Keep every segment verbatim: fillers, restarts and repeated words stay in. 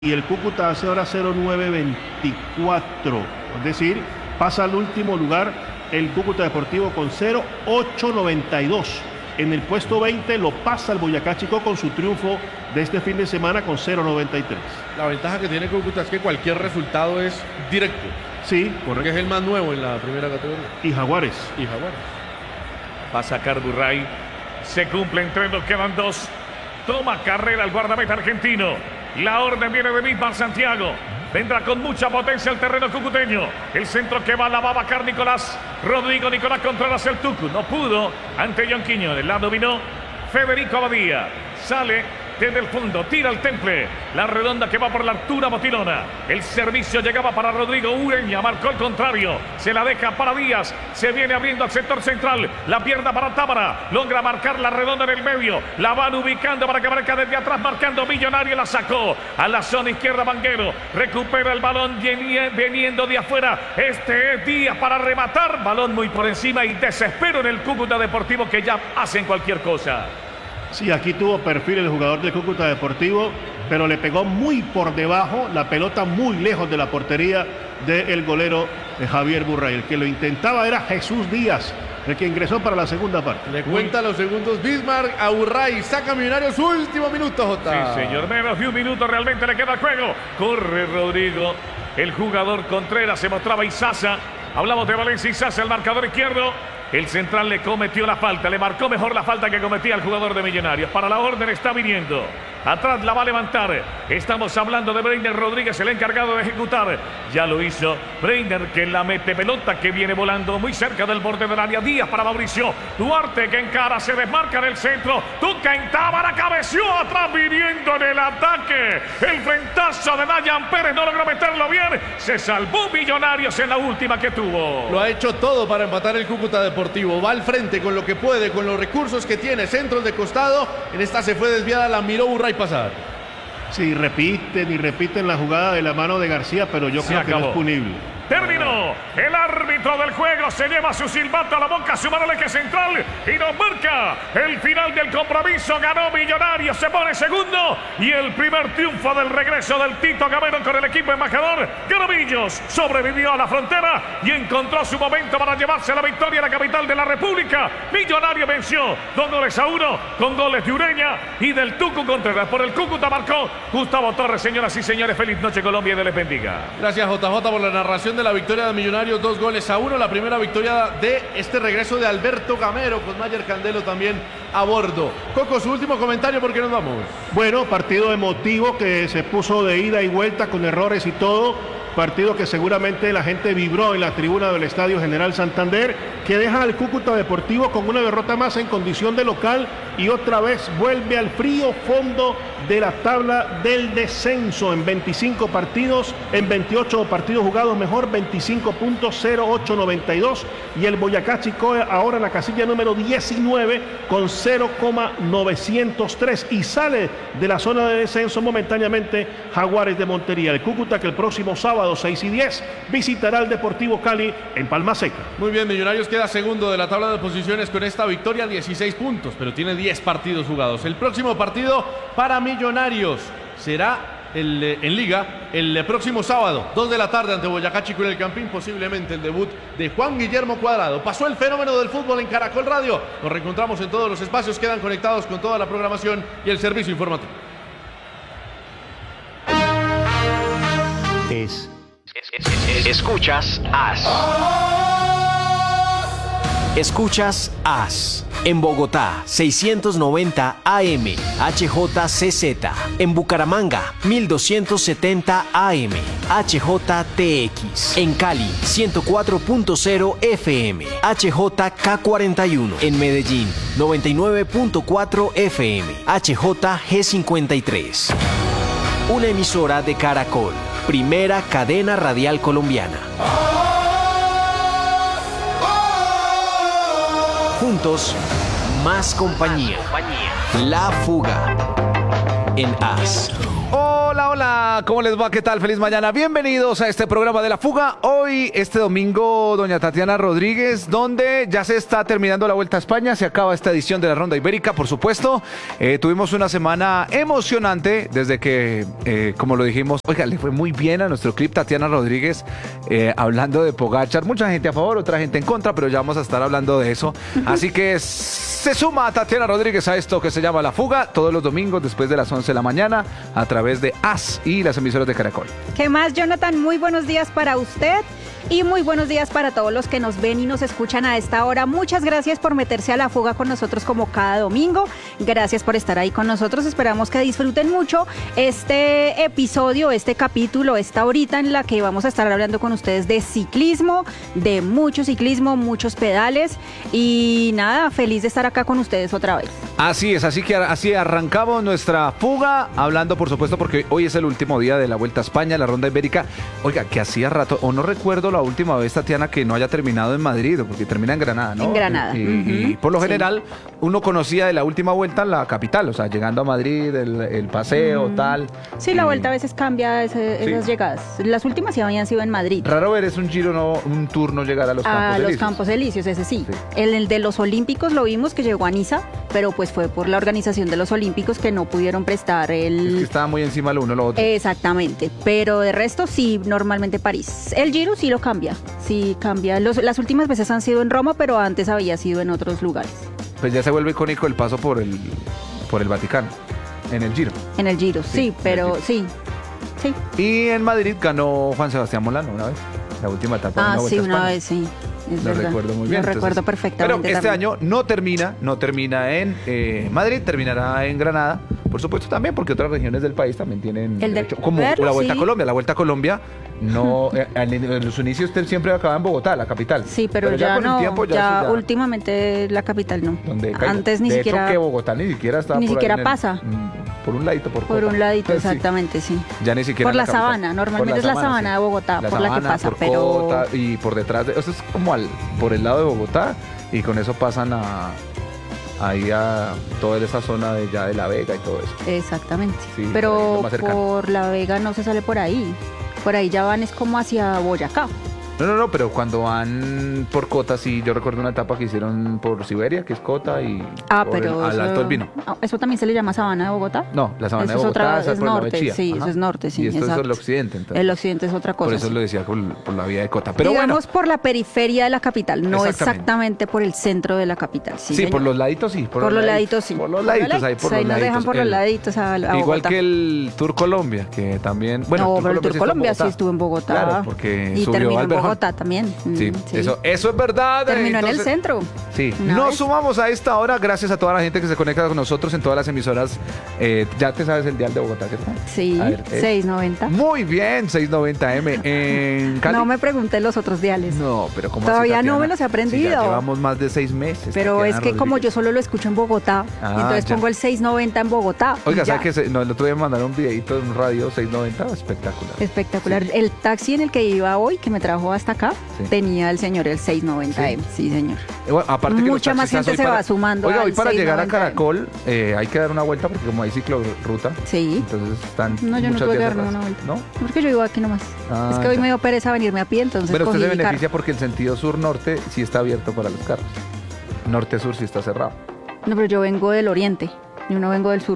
y el Cúcuta hace ahora cero nueve veinticuatro, es decir, pasa al último lugar el Cúcuta Deportivo con cero ocho noventa y dos. En el puesto veinte lo pasa el Boyacá Chicó con su triunfo de este fin de semana con cero noventa y tres. La ventaja que tiene Cúcuta es que cualquier resultado es directo. Sí, porque es el más nuevo en la primera categoría. Y Jaguares. Y Jaguares. Va a sacar Burray. Se cumplen tres, nos quedan dos. Toma carrera el guardameta argentino. La orden viene de Bismarck Santiago. Vendrá con mucha potencia el terreno cucuteño. El centro que va la va a bajar Nicolás. Rodrigo Nicolás Contreras el Tucu. No pudo ante John Quiñones. La dominó Federico Abadía. Sale desde el fondo. Tira el temple. La redonda que va por la altura Botilona. El servicio llegaba para Rodrigo Ureña. Marcó el contrario. Se la deja para Díaz. Se viene abriendo al sector central. La pierna para Tábara. Logra marcar la redonda en el medio. La van ubicando para que marca desde atrás. Marcando Millonario. La sacó a la zona izquierda Vanguero. Recupera el balón viniendo de afuera. Este es Díaz para rematar. Balón muy por encima y desespero en el Cúcuta Deportivo que ya hacen cualquier cosa. Sí, aquí tuvo perfil el jugador de Cúcuta Deportivo, pero le pegó muy por debajo, la pelota muy lejos de la portería del golero de Javier Burray. El que lo intentaba era Jesús Díaz, el que ingresó para la segunda parte. Le cuenta los segundos Bismarck a Burray. Saca Millonarios su último minuto, Jota. Sí, señor, menos de un minuto realmente le queda el juego. Corre Rodrigo, el jugador Contreras, se mostraba Izaza. Hablamos de Valencia Izaza, el marcador izquierdo. El central le cometió la falta, le marcó mejor la falta que cometía el jugador de Millonarios. Para la orden está viniendo. Atrás la va a levantar. Estamos hablando de Breiner Rodríguez, el encargado de ejecutar. Ya lo hizo Breiner, que la mete pelota, que viene volando muy cerca del borde del área. Díaz para Mauricio Duarte, que encara, se desmarca en el centro. Tuca en Tábara, cabeció atrás, viniendo en el ataque. El frentazo de Dayan Pérez no logró meterlo bien. Se salvó Millonarios en la última que tuvo. Lo ha hecho todo para empatar el Cúcuta Deportivo. Va al frente con lo que puede, con los recursos que tiene. Centros de costado. En esta se fue desviada, la miró Burray pasar. Sí, repiten y repiten la jugada de la mano de García, pero yo creo que no es punible. Terminó. El árbitro del juego se lleva su silbato a la boca, su mano al eje central y nos marca el final del compromiso. Ganó Millonarios, se pone segundo y el primer triunfo del regreso del Tito Gamero con el equipo embajador. Garamillos sobrevivió a la frontera y encontró su momento para llevarse la victoria a la capital de la República. Millonario venció dos goles a uno con goles de Ureña y del Tucu Contreras. Por el Cúcuta marcó Gustavo Torres. Señoras y señores, feliz noche Colombia y Dios les bendiga. Gracias J J por la narración de la victoria de Millonarios, dos goles a uno, la primera victoria de este regreso de Alberto Gamero, con Mayer Candelo también a bordo. Coco, su último comentario porque nos vamos. Bueno, partido emotivo que se puso de ida y vuelta con errores y todo. Partido que seguramente la gente vibró en la tribuna del Estadio General Santander, que deja al Cúcuta Deportivo con una derrota más en condición de local y otra vez vuelve al frío fondo de la tabla del descenso en veinticinco partidos, en veintiocho partidos jugados, mejor veinticinco puntos, cero ocho noventa y dos, y el Boyacá Chicó ahora en la casilla número diecinueve con cero novecientos tres y sale de la zona de descenso momentáneamente Jaguares de Montería. El Cúcuta que el próximo sábado seis y diez visitará al Deportivo Cali en Palma Seca. Muy bien, Millonarios queda segundo de la tabla de posiciones con esta victoria, dieciséis puntos, pero tiene diez partidos jugados. El próximo partido para Millonarios será el, en Liga el próximo sábado, dos de la tarde ante Boyacá Chicó en el Campín, posiblemente el debut de Juan Guillermo Cuadrado. Pasó el fenómeno del fútbol en Caracol Radio. Nos reencontramos en todos los espacios, quedan conectados con toda la programación y el servicio informativo. Es. Escuchas As. Escuchas As. En Bogotá, seiscientos noventa A M, H J C Z. En Bucaramanga, mil doscientos setenta A M, H J T X. En Cali, ciento cuatro punto cero F M, H J K cuarenta y uno. En Medellín, noventa y nueve punto cuatro F M, H J G cincuenta y tres. Una emisora de Caracol, primera cadena radial colombiana. Juntos, más compañía. La Fuga en As. Hola, hola. Hola, ¿cómo les va? ¿Qué tal? Feliz mañana. Bienvenidos a este programa de La Fuga. Hoy, este domingo, doña Tatiana Rodríguez, donde ya se está terminando la Vuelta a España. Se acaba esta edición de la Ronda Ibérica, por supuesto. Eh, tuvimos una semana emocionante desde que, eh, como lo dijimos, oiga, le fue muy bien a nuestro clip Tatiana Rodríguez eh, hablando de Pogačar. Mucha gente a favor, otra gente en contra, pero ya vamos a estar hablando de eso. Así que se suma a Tatiana Rodríguez a esto que se llama La Fuga todos los domingos después de las once de la mañana a través de As y las emisoras de Caracol. ¿Qué más, Jonathan? Muy buenos días para usted y muy buenos días para todos los que nos ven y nos escuchan a esta hora. Muchas gracias por meterse a La Fuga con nosotros como cada domingo. Gracias por estar ahí con nosotros. Esperamos que disfruten mucho este episodio, este capítulo, esta horita en la que vamos a estar hablando con ustedes de ciclismo, de mucho ciclismo, muchos pedales y nada, feliz de estar acá con ustedes otra vez. Así es, así que así arrancamos nuestra fuga, hablando por supuesto porque hoy es el último día de la Vuelta a España, la Ronda Ibérica. Oiga, que hacía rato, o no recuerdo la última vez, Tatiana, que no haya terminado en Madrid, porque termina en Granada, ¿no? En Granada. Y, Uh-huh. y por lo Sí. general, uno conocía de la última vuelta la capital, o sea, llegando a Madrid, el, el paseo, Mm. tal. Sí, la Y vuelta a veces cambia ese- Sí. esas llegadas. Las últimas sí habían sido en Madrid. Raro ver es un giro, no, un tour no llegar a los A Campos los Elíseos. Campos Elíseos, ese sí. Sí. El, el de los Olímpicos lo vimos que llegó a Niza, pero pues fue por la organización de los Olímpicos que no pudieron prestar el... Es que estaba muy encima lo uno lo otro. Exactamente, pero de resto sí, normalmente París. El Giro sí lo cambia, sí cambia. Los- las últimas veces han sido en Roma, pero antes había sido en otros lugares. Pues ya se vuelve icónico el paso por el, por el Vaticano, en el Giro. En el Giro, Sí, sí, en pero el sí, sí. Y en Madrid ganó Juan Sebastián Molano una vez, la última etapa de Ah, una sí, Vuelta a una España. vez, sí. Es Lo verdad. recuerdo muy bien. Lo entonces- recuerdo perfectamente. Pero este también. año no termina, no termina en eh, Madrid, terminará en Granada. Por supuesto también, porque otras regiones del país también tienen El de- derecho, como verlo, la Vuelta sí. a Colombia. La Vuelta a Colombia no, eh, en, en los inicios siempre acaba en Bogotá, la capital. Sí, pero, ya, con el no, tiempo ya, ya, eso ya- últimamente la capital no. donde caigo. Antes ni de siquiera... hecho que Bogotá ni siquiera está ni por ahí siquiera en el- pasa. mm, por un ladito, por Por Cota. un ladito, Sí. exactamente, sí. Ya ni siquiera Por en la capital. sabana, normalmente Por es la sabana sí. de Bogotá, por la que pasa, por pero- Cota y por detrás de, o sea, es como al, por el lado de Bogotá y con eso pasan a ahí a toda esa zona de ya de La Vega y todo eso. Exactamente. Sí, por ahí es pero lo más cercano. por La Vega no se sale por ahí. Por ahí ya van es como hacia Boyacá. No, no, no, pero cuando van por Cota, sí, yo recuerdo una etapa que hicieron por Siberia, que es Cota, y Ah, por el- pero al eso, Alto del Vino. Ah, ¿eso también se le llama sabana de Bogotá? No, la sabana Eso de es Bogotá otra- esa es por el lado de norte, Chía. sí, Ajá. eso es norte, sí, Y esto exacto. es el occidente, entonces. El occidente es otra cosa. Por eso sí. lo decía por, por la vía de Cota. Pero Digamos bueno, por la periferia de la capital, no Exactamente. exactamente por el centro de la capital. Sí, sí, señor. por los laditos sí. Por los laditos, sí. Por los laditos, ahí por ahí los nos dejan laditos. por los El- laditos a, a Igual Bogotá. que el Tour Colombia, que también... Bueno, no, Tour pero el Tour sí está en Colombia sí Bogotá. estuvo en Bogotá. Claro, porque y subió terminó al en Verjón. Bogotá también. Mm, Sí, sí. Eso, eso es verdad. Terminó en el entonces- centro. Sí, Una nos vez. sumamos a esta hora gracias a toda la gente que se conecta con nosotros en todas las emisoras. Eh, ya te sabes el dial de Bogotá, ¿cierto? Sí, A ver, eh. seiscientos noventa. Muy bien, seiscientos noventa eme en Cali. No me pregunté los otros diales. No, pero ¿cómo Todavía así, no Tatiana? me los he aprendido. Si ya llevamos más de seis meses. Pero Tatiana es que como Rodríguez. yo solo lo escucho en Bogotá, Ah, entonces ya. pongo el seiscientos noventa en Bogotá. y Oiga, ya. ¿sabes que no, el otro día me mandaron un videito de un radio seiscientos noventa? Espectacular. Espectacular. El taxi en el que iba hoy, que me trajo hasta acá, Sí. tenía el señor el seiscientos noventa eme. Sí, señor. Eh, bueno, aparte que los Mucha más taxistas gente hoy se para- va sumando Oiga, hoy al para llegar a seiscientos noventa. Caracol eh, hay que dar una vuelta porque como hay ciclorruta, Sí. entonces están No, yo no muchas tuve que vías darme cerradas. una vuelta. ¿No? Porque yo vivo aquí nomás. Ah, es que hoy ya. me dio pereza venirme a pie, entonces Pero usted cogí se mi beneficia carro. porque el sentido sur-norte sí está abierto para los carros. Norte-sur sí está cerrado. No, pero yo vengo del oriente, yo no vengo del sur.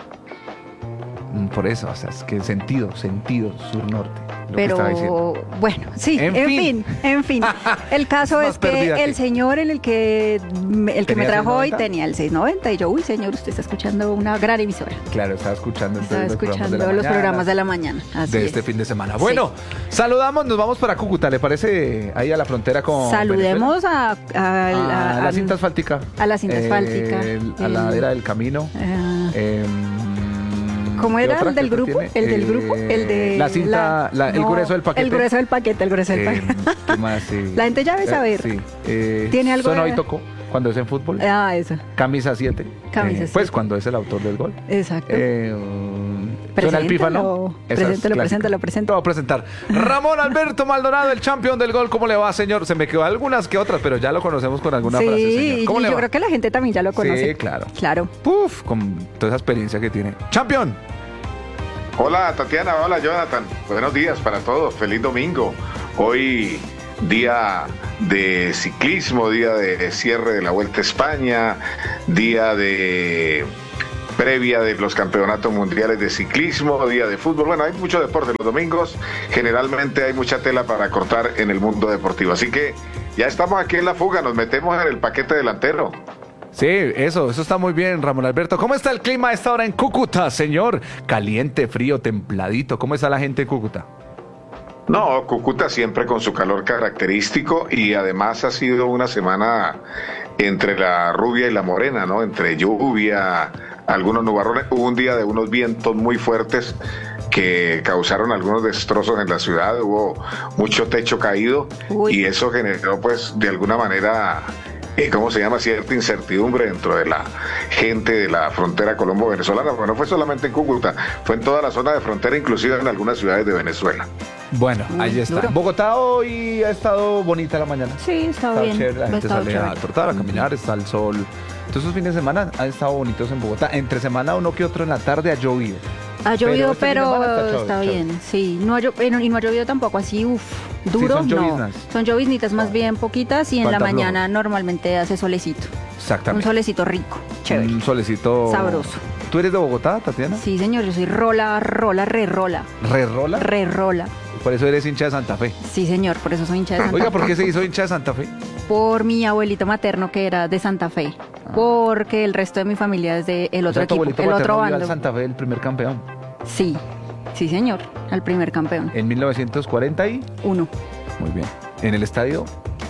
Mm, Por eso, o sea, es que sentido, sentido sur-norte. Lo que estaba diciendo. Pero bueno, sí, En en, fin. fin. en fin. El caso Es es, más perdida que que- el señor en el que me- el que me ¿Tenía trajo hoy seiscientos noventa? tenía el seiscientos noventa y yo, uy, señor, usted está escuchando una gran emisora. Claro, estaba escuchando entonces Estaba los programas escuchando de la los mañana, programas de la mañana. Así de es. este fin de semana. Bueno, saludamos, nos vamos para Cúcuta, ¿le parece? Ahí a la frontera con Saludemos a, a, Venezuela. a- a, la al- cinta asfáltica. a la cinta asfáltica. el- a El- la ladera del camino. Ah, Em, ¿Cómo ¿qué era otra? el del ¿Qué otra grupo? tiene? El del Eh, grupo, el de la cinta, la- el no, grueso del paquete. El grueso del paquete, el grueso del Em, paquete. ¿qué más? Sí. La gente ya debe Eh, saber. sí. Eh, ¿Tiene algo Son de- hoy tocó cuando es en fútbol. Ah, eso. Camisa siete. Camisa Pues siete. cuando es el autor del gol. Exacto. Eh, um, suena el Preséntalo, pífano. Esa es preséntalo, clásica. preséntalo, preséntalo. Lo voy a presentar. Ramón Alberto Maldonado, el campeón del gol. ¿Cómo le va, señor? Se me quedó algunas que otras, pero ya lo conocemos con alguna frase, Sí, señor. ¿Cómo y le yo va? creo que la gente también ya lo conoce. Sí, claro. Claro. Puf, con toda esa experiencia que tiene. ¡Campeón! Hola Tatiana, hola Jonathan, buenos días para todos, feliz domingo. Hoy día de ciclismo, día de cierre de la Vuelta a España, día de previa de los campeonatos mundiales de ciclismo, día de fútbol. Bueno, hay mucho deporte los domingos, generalmente hay mucha tela para cortar en el mundo deportivo, así que ya estamos aquí en la fuga, nos metemos en el paquete delantero. Sí, eso, eso está muy bien, Ramón Alberto. ¿Cómo está el clima a esta hora en Cúcuta, señor? Caliente, frío, templadito. ¿Cómo está la gente de Cúcuta? No, Cúcuta siempre con su calor característico y además ha sido una semana entre la rubia y la morena, ¿no? Entre lluvia, algunos nubarrones. Hubo un día de unos vientos muy fuertes que causaron algunos destrozos en la ciudad. Hubo mucho techo caído. Uy. Y eso generó, pues, de alguna manera... ¿Cómo se llama? Cierta incertidumbre dentro de la gente de la frontera colombo-venezolana, porque no fue solamente en Cúcuta, fue en toda la zona de frontera, inclusive en algunas ciudades de Venezuela. Bueno, ahí está. Duro. Bogotá hoy ha estado bonita la mañana. Sí, está, está bien. Chévere. La gente sale chévere. a trotar, a caminar, está el sol. Entonces esos fines de semana han estado bonitos en Bogotá. Entre semana uno que otro en la tarde ha llovido. Ha llovido, pero, pero está, chau, está chau. bien, sí. No ha, y no ha llovido tampoco así, uff, duro, sí, son lloviznas. No. Son lloviznitas más bien poquitas y en Falta la mañana flojo. Normalmente hace solecito. Exactamente. Un solecito rico, chévere. Un solecito... sabroso. ¿Tú eres de Bogotá, Tatiana? Sí, señor, yo soy rola, rola, re rola. ¿Re rola? Re rola. Por eso eres hincha de Santa Fe. Sí, señor, por eso soy hincha de Santa Oiga, Fe. ¿por qué se hizo hincha de Santa Fe? Por mi abuelito materno que era de Santa Fe. Ah. Porque el resto de mi familia es de el otro o sea, equipo, tu el otro bando. bando. Santa Fe, el primer campeón. Sí, sí señor, al primer campeón. ¿En mil novecientos cuarenta y uno? Muy bien. ¿En el estadio?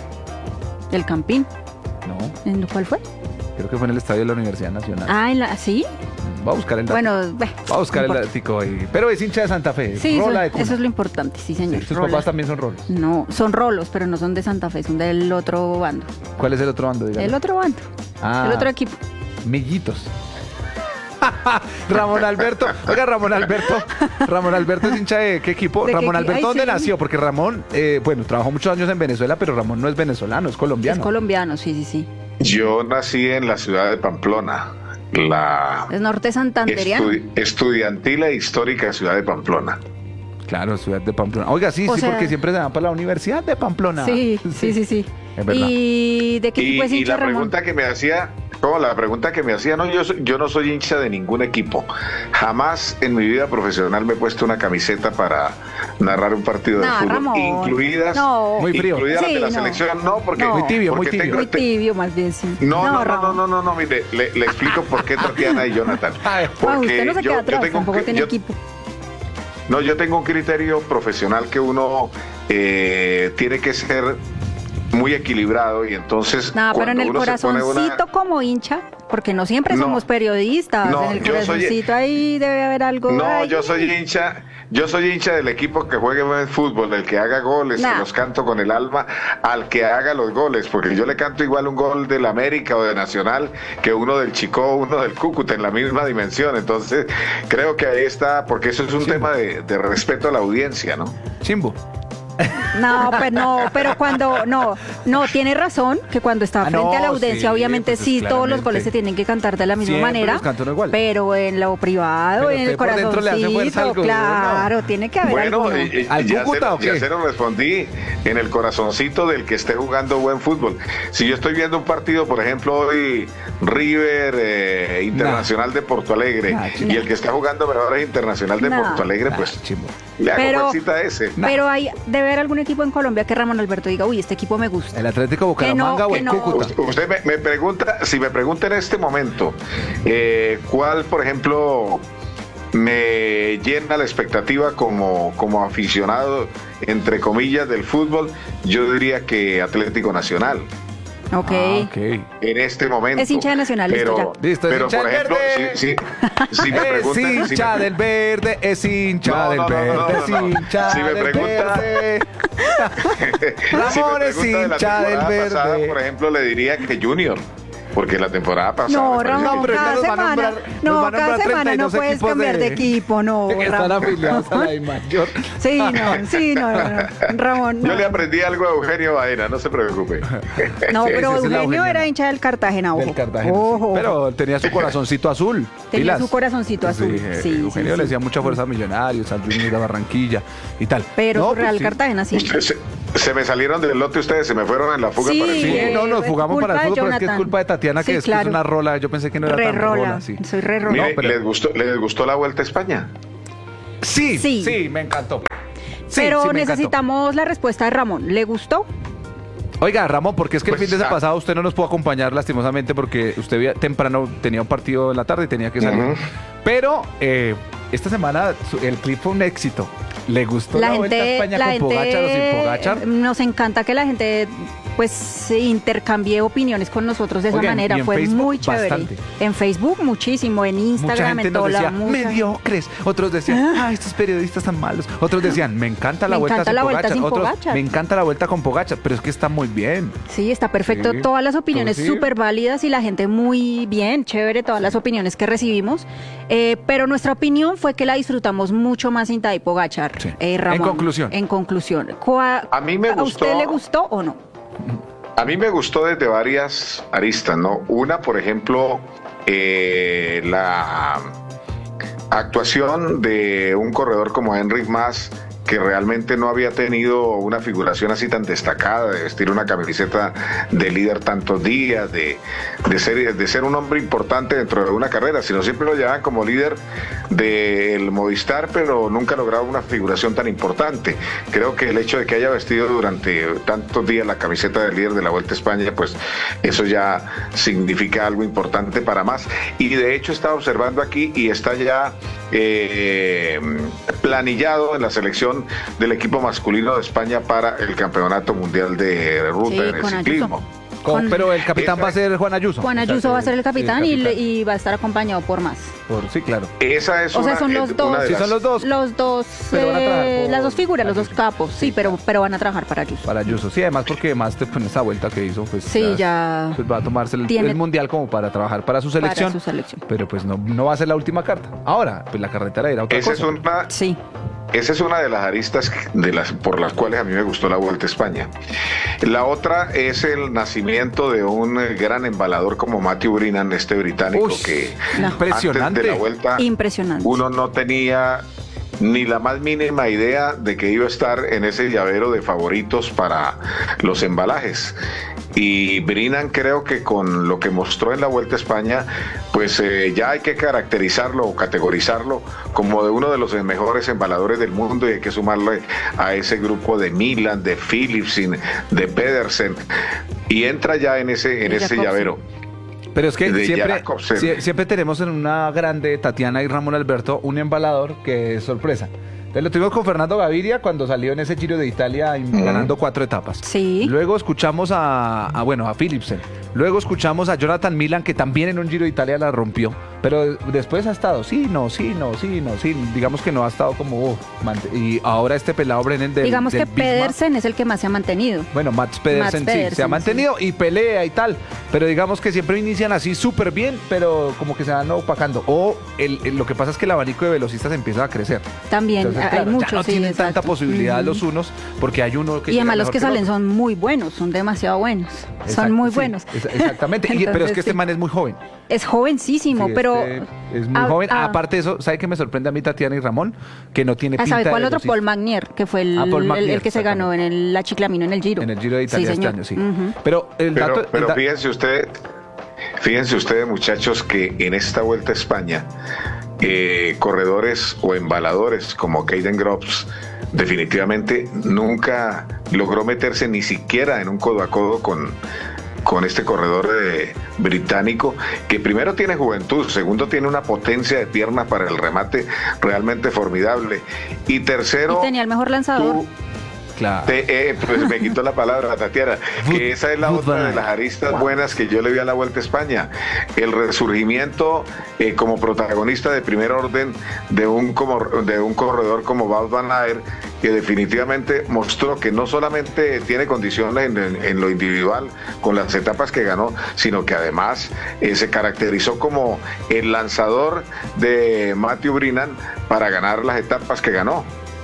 ¿El Campín? No. ¿En cuál fue? Creo que fue en el estadio de la Universidad Nacional. Ah, ¿en la, ¿sí? Va a buscar el dato. Bueno, va a buscar no el dato ahí. Pero es hincha de Santa Fe. Sí, rola son, de cuna. Eso es lo importante, sí señor. Sí, ¿tus rola. papás también son rolos? No, son rolos, pero no son de Santa Fe, son del otro bando. ¿Cuál es el otro bando? Dígame. El otro bando. Ah, el otro equipo. Millitos. Ramón Alberto, oiga Ramón Alberto, Ramón Alberto es hincha de qué equipo? ¿De Ramón qué, Alberto, ay, ¿dónde sí. nació? Porque Ramón, eh, bueno, trabajó muchos años en Venezuela, pero Ramón no es venezolano, es colombiano. Es colombiano, sí, sí, sí. Yo nací en la ciudad de Pamplona, la ¿es norte santanderiano? Estu estudiantil e histórica ciudad de Pamplona. Claro, ciudad de Pamplona. Oiga, sí, o sí, sea, porque siempre se van para la Universidad de Pamplona. Sí, sí, sí, sí. Es verdad. ¿Y de qué equipo es hincha, Y la Ramón? pregunta que me hacía, como la pregunta que me hacía, no, yo, yo no soy hincha de ningún equipo. Jamás en mi vida profesional me he puesto una camiseta para narrar un partido no, de fútbol, Ramón. incluidas, no. Muy frío. incluidas sí, las de la no. selección, no, porque no. muy tibio, porque muy tibio. Tengo, muy tibio, más bien sí. No, no, no, no, no, no, no, no, mire, le, le explico por qué Tatiana y Jonathan. Porque ah, usted no se yo, queda atrás, yo tengo tampoco que, tiene yo, equipo. No, yo tengo un criterio profesional que uno eh, tiene que ser muy equilibrado y entonces no, pero en el corazoncito una... como hincha, porque no siempre no, somos periodistas, no, en el corazoncito soy... ahí debe haber algo. No, ay, yo soy hincha, yo soy hincha del equipo que juegue buen fútbol, del que haga goles, nah. que los canto con el alma, al que haga los goles, porque yo le canto igual un gol del América o de Nacional que uno del Chicó, uno del Cúcuta en la misma dimensión, entonces creo que ahí está, porque eso es un Chimbo. tema de, de respeto a la audiencia, ¿no? Chimbo. No, pero no, pero cuando no, no tiene razón que cuando está frente ah, no, a la audiencia, sí, obviamente pues sí, todos los goles se tienen que cantar de la misma Siempre manera, pero en lo privado, pero en el corazoncito, claro, no. tiene que haber bueno, alguno. Eh, ¿Al ya Cúcuta o qué? Ya se lo respondí, en el corazoncito del que esté jugando buen fútbol. Si yo estoy viendo un partido, por ejemplo, hoy River eh, Internacional nah. de Porto Alegre, nah, y el que está jugando mejor es Internacional de nah. Porto Alegre, nah. pues chimbo. le hago pero, fuercita a ese. Nah. Pero hay debe haber algún equipo en Colombia que Ramón Alberto diga, uy, este equipo me gusta. El Atlético Bucaramanga no, o el no. Cúcuta. Usted, usted me, me pregunta, si me pregunta en este momento, eh, ¿cuál, por ejemplo, me llena la expectativa como, como aficionado, entre comillas, del fútbol? Yo diría que Atlético Nacional. Okay. Ah, okay. En este momento. Es hincha de Nacional, pero, listo ya. Listo, pero es hincha por ejemplo, verde. Si, si, si me preguntan, es hincha si me, del verde, es hincha no, del no, no, verde, no, no, es no, no. hincha Si me del pregunta, verde. Ramón si es hincha del verde. Pasada, por ejemplo, le diría que Junior. porque la temporada pasada... No, me parece Ramón, que- pero cada nos va a semana, nombrar- nos no, va a cada nombrar semana treinta y no dos puedes equipos cambiar de, de- equipo, no, que están Ramón. afiliados a la I mayor. Sí, no, sí, no, no, no. Ramón, no. Yo le aprendí algo a Eugenio Baena, no se preocupe. No, Sí, pero ese es el Eugenio Eugenio. era hincha del Cartagena, ojo. Del Cartagena, sí. Ojo. Pero tenía su corazoncito azul. Tenía pilas. su corazoncito azul, eh, sí, Eugenio sí, le sí. decía mucha fuerza a Millonarios, al Junior de Barranquilla y tal. Pero No, su pues Real sí. Cartagena sí. Usted se, se me salieron del lote ustedes, se me fueron en la fuga Sí, para el Sí, fútbol. eh, no, nos es fugamos culpa para el de fútbol, pero es que es Jonathan. culpa de Tatiana, que Sí, es, que claro. es una rola. Yo pensé que no era Re tan rola, rola, sí. soy re rola. Mire, No, pero- ¿les, gustó, ¿les gustó la Vuelta a España? Sí, sí, Sí. me encantó. Sí, Pero sí, me encantó. necesitamos la respuesta de Ramón. ¿Le gustó? Oiga, Ramón, porque es que Pues, el fin de ah. pasado usted no nos pudo acompañar lastimosamente porque usted vía- temprano tenía un partido en la tarde y tenía que salir. Ujú. Pero eh, esta semana su- el clip fue un éxito. ¿Le gustó la, La Vuelta a gente, España la con gente, Pogacar o sin Pogacar? nos encanta que la gente pues se intercambie opiniones con nosotros de esa Oigan, manera. y en Fue Facebook, muy chévere. bastante. En Facebook muchísimo, en Mucha Instagram, gente en nos todo decía, lado. mucha- mediocres. Otros decían, ah, estos periodistas tan malos. Otros decían, me encanta la Me Vuelta encanta sin la Vuelta Pogacar. sin Otros, Pogacar. me encanta la Vuelta con Pogacar. Pero es que está muy bien. Sí, está perfecto. Sí. Todas las opiniones Sí. súper válidas y la gente muy bien, chévere, todas las opiniones que recibimos. Eh, pero nuestra opinión fue que la disfrutamos mucho más sin Tadej Pogacar. Sí. Eh, En Ramón. conclusión. En conclusión. ¿Cuá- A mí me ¿A gustó- usted le gustó o no? A mí me gustó desde varias aristas, ¿no? Una, por ejemplo, eh, la actuación de un corredor como Enric Mas, que realmente no había tenido una figuración así tan destacada, de vestir una camiseta de líder tantos días, de, de, ser, de ser un hombre importante dentro de una carrera, sino siempre lo llevaban como líder del Movistar, pero nunca lograba una figuración tan importante. Creo que el hecho de que haya vestido durante tantos días la camiseta del líder de la Vuelta a España, pues eso ya significa algo importante para Mas. Y de hecho estaba observando aquí y está ya eh, planillado en la selección del equipo masculino de España para el Campeonato Mundial de Ruta Sí, en el con ciclismo. Ayuso. Con- Con- pero el capitán Esa- va a ser Juan Ayuso. Juan O sea, Ayuso va a que- ser el capitán, sí, y, le- capitán. y va a estar acompañado por más. Por- sí, claro. Esa es O sea, una, son los eh, dos. una de Sí, las- son los dos. Los dos, Pero van a trabajar eh, por las dos figuras, los dos Ayuso. capos, sí, pero, pero van a trabajar para Ayuso. Para Ayuso. Sí, además porque más con esa vuelta que hizo, pues, Sí, ya pues va a tomarse el, tiene- el mundial como para trabajar para su Para selección. su selección. Pero pues no, no va a ser la última carta. Ahora, pues la carretera era otra Esa cosa. es una, Sí. Esa es una de las aristas de las, por las cuales a mí me gustó la Vuelta a España. La otra es el nacimiento de un eh, gran embalador como Matthew Brennan, este británico Uy, que No. impresionante. antes de la Vuelta Impresionante. uno no tenía ni la más mínima idea de que iba a estar en ese llavero de favoritos para los embalajes. Y Brennan, creo que con lo que mostró en la Vuelta a España, pues eh, ya hay que caracterizarlo o categorizarlo como de uno de los mejores embaladores del mundo, y hay que sumarle a ese grupo de Milan, de Philipsen, de Pedersen, y entra ya en ese, en Y ese Jacobsen. llavero. Pero es que de siempre, Jacobsen. sie- siempre tenemos en una grande, Tatiana y Ramón Alberto, un embalador que es sorpresa. Entonces lo tuvimos con Fernando Gaviria cuando salió en ese Giro de Italia y ganando cuatro etapas. Sí. Luego escuchamos a, a, bueno, a Philipsen. Luego escuchamos a Jonathan Milan, que también en un Giro de Italia la rompió. Pero después ha estado, sí, no, sí, no, sí, no, sí. Digamos que no ha estado como... oh, mant- y ahora este pelado Brennan del Digamos del que Visma. Pedersen es el que más se ha mantenido. Bueno, Mats Pedersen, Mats sí, Pedersen, se ha sí. mantenido y pelea y tal, pero digamos que siempre inician así súper bien, pero como que se van opacando. O el, el- lo que pasa es que el abanico de velocistas empieza a crecer. También Entonces, hay claro, muchos, ya no sí, tienen exacto. tanta posibilidad Ujú. los unos, porque hay uno que Y llega además los mejor que el salen otro. son muy buenos, son demasiado buenos. Exacto, son muy sí, buenos. es- exactamente, Y- pero es Entonces, que este sí. man es muy joven. Es jovencísimo, Sí, pero... este es muy Ah, joven. ah. Aparte de eso, ¿sabe qué me sorprende a mí, Tatiana y Ramón? Que no tiene Ah, pinta ¿sabe de cuál otro? velocista. Paul Magnier, que fue el, Ah, Paul el- Magnier, el que se ganó en el, la Chiclamino en el Giro. En el Giro de Italia Sí, este señor. año, sí. Ujú. Pero el Pero, dato... el pero da- fíjense usted, fíjense ustedes, muchachos, que en esta Vuelta a España, eh, corredores o embaladores como Caden Groves definitivamente nunca logró meterse ni siquiera en un codo a codo con, con este corredor eh, británico, que primero tiene juventud, segundo tiene una potencia de piernas para el remate realmente formidable, y tercero... Y tenía el mejor lanzador. tuvo- Claro. Te- eh, pues me quitó la palabra, Tatiana, que esa es la Wout otra van de Aert. las aristas buenas que yo le vi a la Vuelta a España. El resurgimiento eh, como protagonista de primer orden de un, como, de un corredor como Wout van Aert, que definitivamente mostró que no solamente tiene condiciones en, en- en lo individual con las etapas que ganó, sino que además eh, se caracterizó como el lanzador de Matthew Brennan para ganar las etapas que ganó.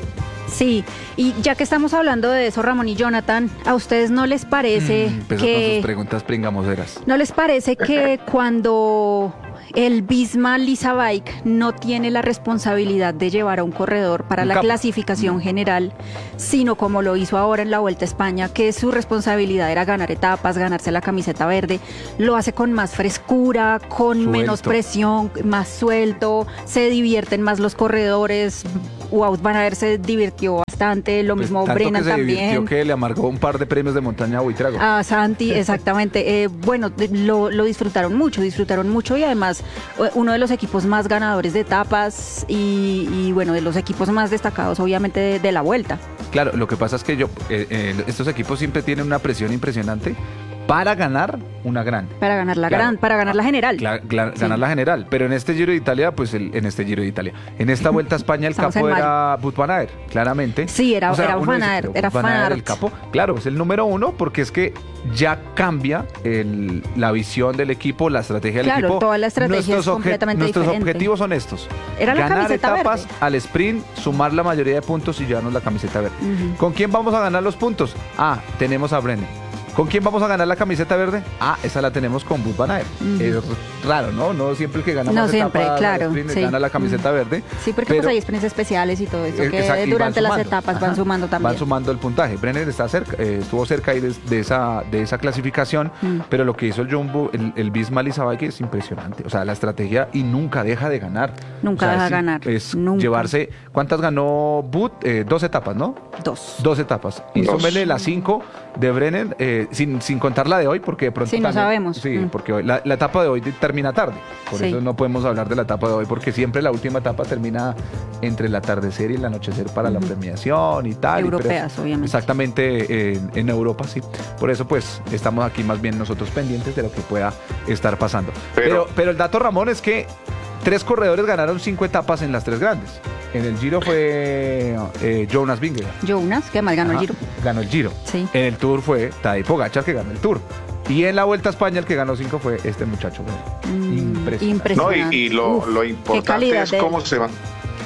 Sí, y ya que estamos hablando de eso, Ramón y Jonathan, ¿a ustedes no les parece Mm, empezó con que... sus preguntas pringamoseras. ¿No les parece que cuando el Visma Lisa Bike no tiene la responsabilidad de llevar a un corredor para Un la capo. clasificación general, sino como lo hizo ahora en la Vuelta a España, que su responsabilidad era ganar etapas, ganarse la camiseta verde, lo hace con más frescura, con Suelto. menos presión, más suelto, se divierten más los corredores? Wout van Aert se divirtió bastante, lo Pues mismo tanto Brennan que se también. divirtió que le amargó un par de premios de montaña a Buitrago. A Santi, exactamente. Eh, bueno, de- lo, lo disfrutaron mucho, disfrutaron mucho y además eh, uno de los equipos más ganadores de etapas y, y, bueno, de los equipos más destacados obviamente de, de la vuelta. Claro, lo que pasa es que yo, eh, eh, estos equipos siempre tienen una presión impresionante para ganar una gran. Para ganar la Claro. gran, para ganar la general. Cla- cla- Sí. ganar la general, pero en este Giro de Italia, pues el- en este Giro de Italia, en esta Vuelta a España el Estamos capo en mayo. era Wout van Aert, claramente. Sí, era- era uno Van dice, Aert, pero era Wout van Van Aert Aert. el capo. Claro, es el número uno porque es que ya cambia el- la visión del equipo, la estrategia del Claro, equipo. toda la estrategia Nuestros es completamente Nuestros diferente. objetivos son estos. Era la ganar camiseta etapas verde. al sprint, sumar la mayoría de puntos y llevarnos la camiseta verde. Ujú. ¿Con quién vamos a ganar los puntos? Ah, tenemos a Brennan. ¿Con quién vamos a ganar la camiseta verde? Ah, esa la tenemos con Wout van Aert. Ujú. Es raro, ¿no? No siempre el que gana No más siempre, etapas al claro, sprint sí. gana la camiseta verde. Sí, porque pero- pues hay experiencias especiales y todo eso eh, que exacto, y van durante las sumando. etapas van Ajá. sumando también. Van sumando el puntaje. Brenner está cerca, eh, estuvo cerca ahí de, de esa, de esa clasificación, Mm. pero lo que hizo el Jumbo, el, el Visma Lisa Bike es impresionante. O sea, la estrategia y nunca deja de ganar. Nunca O sea, deja es- de ganar, Es nunca. llevarse. ¿Cuántas ganó Boot? Eh, dos etapas, ¿no? Dos. Dos etapas. Y Dos. súmele las cinco de Brenner, eh, sin, sin contar la de hoy, porque de pronto. Sí, no también- sabemos. Sí, Mm. porque hoy- la, la etapa de hoy de- termina tarde. Por Sí. eso no podemos hablar de la etapa de hoy, porque siempre la última etapa termina entre el atardecer y el anochecer para la Ujú. premiación y tal. y pero- Europeas, obviamente. Exactamente, en, en Europa, sí. Por eso, pues, estamos aquí más bien nosotros pendientes de lo que pueda estar pasando. Pero, Pero- pero el dato, Ramón, es que tres corredores ganaron cinco etapas en las tres grandes. En el Giro fue eh, Jonas Vingegaard. Jonas, que más ganó el Ajá, Giro. Ganó el Giro. Sí. En el Tour fue Tadej Pogacar que ganó el Tour. Y en la Vuelta a España el que ganó cinco fue este muchacho. Mm, Impresionante. No, impresionante. y, y lo, Uf, lo qué importante calidad es de- cómo se va.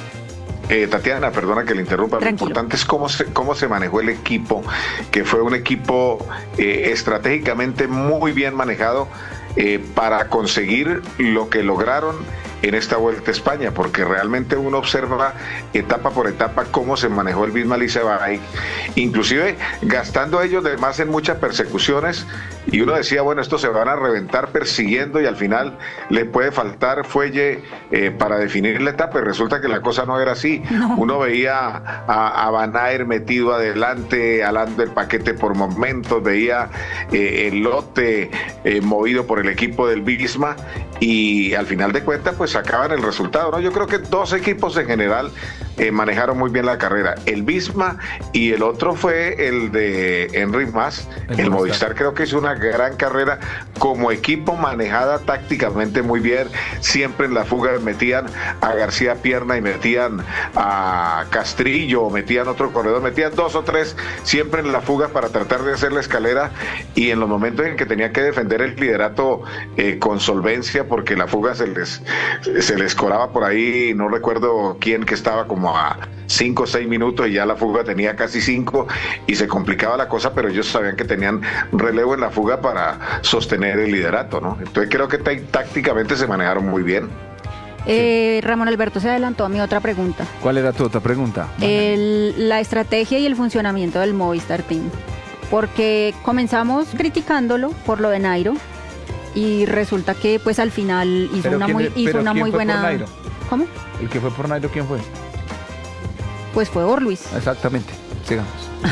Eh, Tatiana, perdona que le interrumpa. Tranquilo. Lo importante es cómo se, cómo se manejó el equipo, que fue un equipo eh, estratégicamente muy bien manejado eh, para conseguir lo que lograron en esta Vuelta a España, porque realmente uno observa etapa por etapa cómo se manejó el Visma Lisa Bike, inclusive gastando ellos de más en muchas persecuciones, y uno decía, bueno, estos se van a reventar persiguiendo y al final le puede faltar fuelle eh, para definir la etapa, y resulta que la cosa no era así. No. Uno veía a, a Van Aert metido adelante, alando el paquete por momentos, veía eh, el lote eh, movido por el equipo del Visma, y al final de cuentas pues sacaban el resultado, ¿no? Yo creo que dos equipos en general eh, manejaron muy bien la carrera, el Visma y el otro fue el de Enric Mas, El el, Movistar. Movistar creo que hizo una gran carrera como equipo, manejada tácticamente muy bien, siempre en la fuga metían a García Pierna y metían a Castrillo, metían otro corredor, metían dos o tres siempre en la fuga para tratar de hacer la escalera, y en los momentos en que tenía que defender el liderato eh, con solvencia, porque la fuga se les se les colaba por ahí, no recuerdo quién, que estaba como a cinco o seis minutos y ya la fuga tenía casi cinco y se complicaba la cosa, pero ellos sabían que tenían relevo en la fuga para sostener el liderato, ¿no? Entonces creo que tá- tácticamente se manejaron muy bien. Eh, Ramón Alberto se adelantó a mi otra pregunta. ¿Cuál era tu otra pregunta? El- la estrategia y el funcionamiento del Movistar Team. Porque comenzamos criticándolo por lo de Nairo y resulta que pues al final hizo Pero una quién muy, es- hizo pero una quién muy fue por buena... Nairo? ¿Cómo? ¿El que fue por Nairo quién fue? Pues fue Orluis. Exactamente. Sigamos.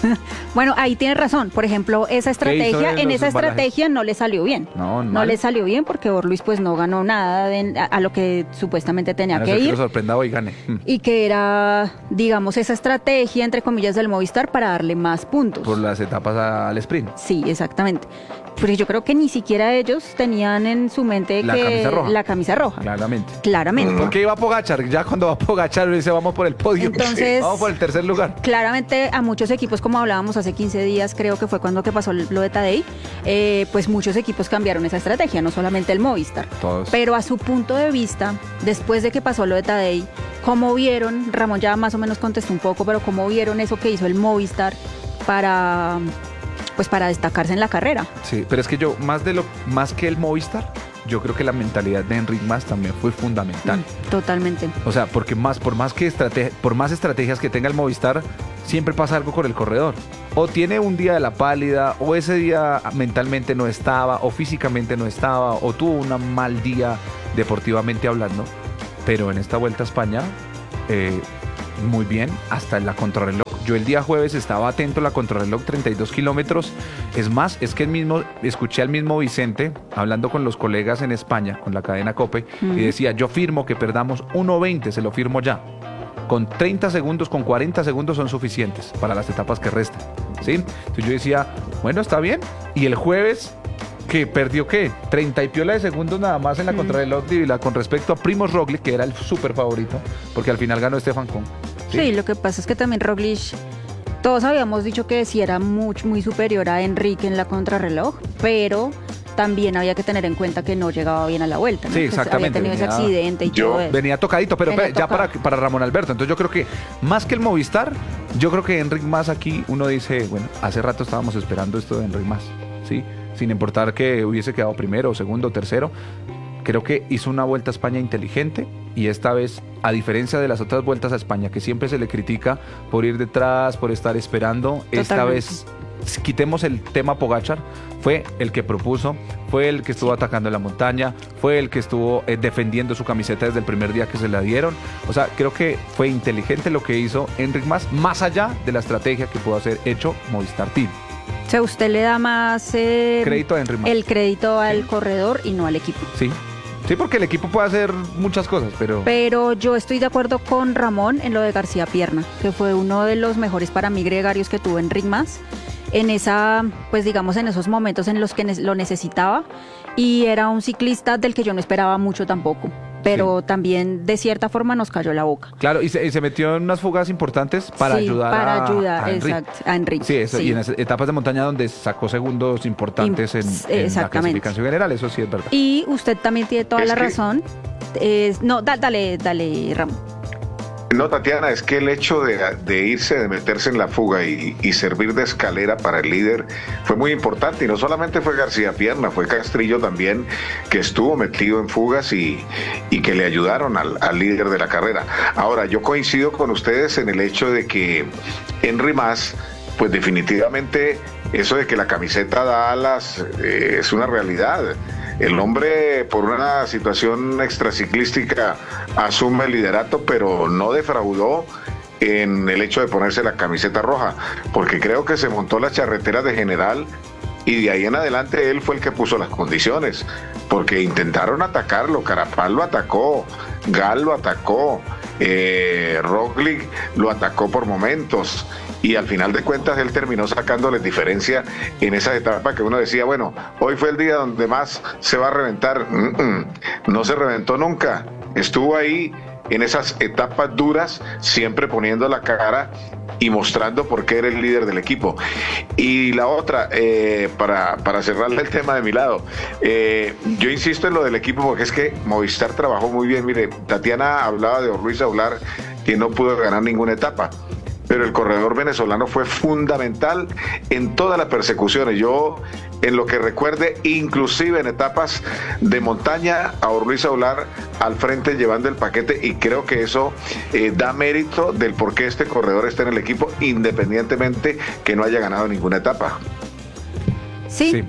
Bueno, ahí tiene razón. Por ejemplo, esa estrategia, en en los esa embalajes? estrategia no le salió bien. No, No mal. le salió bien porque Orluis pues no ganó nada de- a, a lo que supuestamente tenía A no que ser que ir. lo sorprenda hoy y gane. Mm. Y que era, digamos, esa estrategia, entre comillas, del Movistar para darle más puntos. Por las etapas al sprint. Sí, exactamente. Porque yo creo que ni siquiera ellos tenían en su mente La que camisa roja. la camisa roja. Claramente. Claramente. ¿Por qué iba Pogacar? Ya cuando va Pogacar dice vamos por el podio. Entonces- vamos por el tercer lugar. Claramente a muchos equipos, como hablábamos hace quince días, creo que fue cuando que pasó lo de Tadej, eh, pues muchos equipos cambiaron esa estrategia, no solamente el Movistar. Todos. Pero a su punto de vista, después de que pasó lo de Tadej, ¿cómo vieron? Ramón ya más o menos contestó un poco, pero ¿cómo vieron eso que hizo el Movistar para, pues para destacarse en la carrera? Sí, pero es que yo, más de lo, más que el Movistar, yo creo que la mentalidad de Enric Mas también fue fundamental. Mm, Totalmente. O sea, porque más, por más que estrate- por más estrategias que tenga el Movistar, siempre pasa algo con el corredor. O tiene un día de la pálida, o ese día mentalmente no estaba, o físicamente no estaba, o tuvo un mal día deportivamente hablando. Pero en esta Vuelta a España, eh, muy bien, hasta en la contrarreloj. Yo el día jueves estaba atento a la contrarreloj, treinta y dos kilómetros. Es más, es que el mismo, escuché al mismo Vicente hablando con los colegas en España, con la cadena COPE, Ujú. y decía, yo firmo que perdamos uno veinte, se lo firmo ya. Con treinta segundos, con cuarenta segundos son suficientes para las etapas que restan, ¿sí? Entonces yo decía, bueno, está bien. Y el jueves, que perdió, ¿qué? treinta y piola de segundos nada más en la Mm. contrarreloj de Vila con respecto a Primoz Roglic, que era el súper favorito, porque al final ganó Stefan Kohn. Sí, lo que pasa es que también Roglic, todos habíamos dicho que sí era muy, muy superior a Enrique en la contrarreloj, pero también había que tener en cuenta que no llegaba bien a la vuelta, ¿no? Sí, Que exactamente, había tenido ese venía- accidente y Yo- todo eso. Venía tocadito, pero Venía pe- ya tocado. para, para Ramón Alberto. Entonces yo creo que más que el Movistar, yo creo que Enric Mas aquí uno dice, bueno, hace rato estábamos esperando esto de Enric Mas, ¿sí? Sin importar que hubiese quedado primero, segundo, tercero. Creo que hizo una Vuelta a España inteligente y esta vez, a diferencia de las otras vueltas a España, que siempre se le critica por ir detrás, por estar esperando, esta Totalmente. vez quitemos el tema Pogacar, fue el que propuso, fue el que estuvo atacando en la montaña, fue el que estuvo eh, defendiendo su camiseta desde el primer día que se la dieron. O sea, creo que fue inteligente lo que hizo Enric Mas, más allá de la estrategia que pudo hacer hecho Movistar Team. O sea, usted le da más eh, Crédito a Enric Mas. el crédito al Sí. corredor y no al equipo. Sí. Sí, porque el equipo puede hacer muchas cosas, pero... Pero yo estoy de acuerdo con Ramón en lo de García Pierna, que fue uno de los mejores para mí gregarios que tuvo Enric Mas, en esa, pues digamos, en esos momentos en los que ne- lo necesitaba, y era un ciclista del que yo no esperaba mucho tampoco, pero también de cierta forma nos cayó la boca. Claro, y se, y se metió en unas fugas importantes para Sí, ayudar para a, ayudar, a Enric. exacto, a Enric, Sí, eso, sí. y en esas etapas de montaña donde sacó segundos importantes Im- en, en la exactamente. clasificación general, eso sí es verdad. Y usted también tiene toda Es la que- razón. Es- no, da- dale, dale, Ramón. No, Tatiana, es que el hecho de, de irse, de meterse en la fuga y, y servir de escalera para el líder fue muy importante. Y no solamente fue García Pierna, fue Castrillo también, que estuvo metido en fugas y, y que le ayudaron al, al líder de la carrera. Ahora, yo coincido con ustedes en el hecho de que Enric Mas, pues definitivamente eso de que la camiseta da alas eh, es una realidad. El hombre, por una situación extraciclística, asume el liderato, pero no defraudó en el hecho de ponerse la camiseta roja, porque creo que se montó la charretera de general y de ahí en adelante él fue el que puso las condiciones, porque intentaron atacarlo, Carapaz lo atacó, Gal lo atacó, eh, Roglic lo atacó por momentos, y al final de cuentas él terminó sacándoles diferencia en esa etapa que uno decía, bueno, hoy fue el día donde más se va a reventar. Mm-mm, no se reventó nunca, estuvo ahí en esas etapas duras, siempre poniendo la cara y mostrando por qué era el líder del equipo. Y la otra, eh, para, para cerrarle el tema de mi lado, eh, yo insisto en lo del equipo porque es que Movistar trabajó muy bien. Mire, Tatiana hablaba de Orluis Aular, que no pudo ganar ninguna etapa, pero el corredor venezolano fue fundamental en todas las persecuciones. Yo, en lo que recuerde, inclusive en etapas de montaña, a Orluis Aular al frente llevando el paquete, y creo que eso eh, da mérito del por qué este corredor está en el equipo, independientemente que no haya ganado ninguna etapa. Sí, Sí.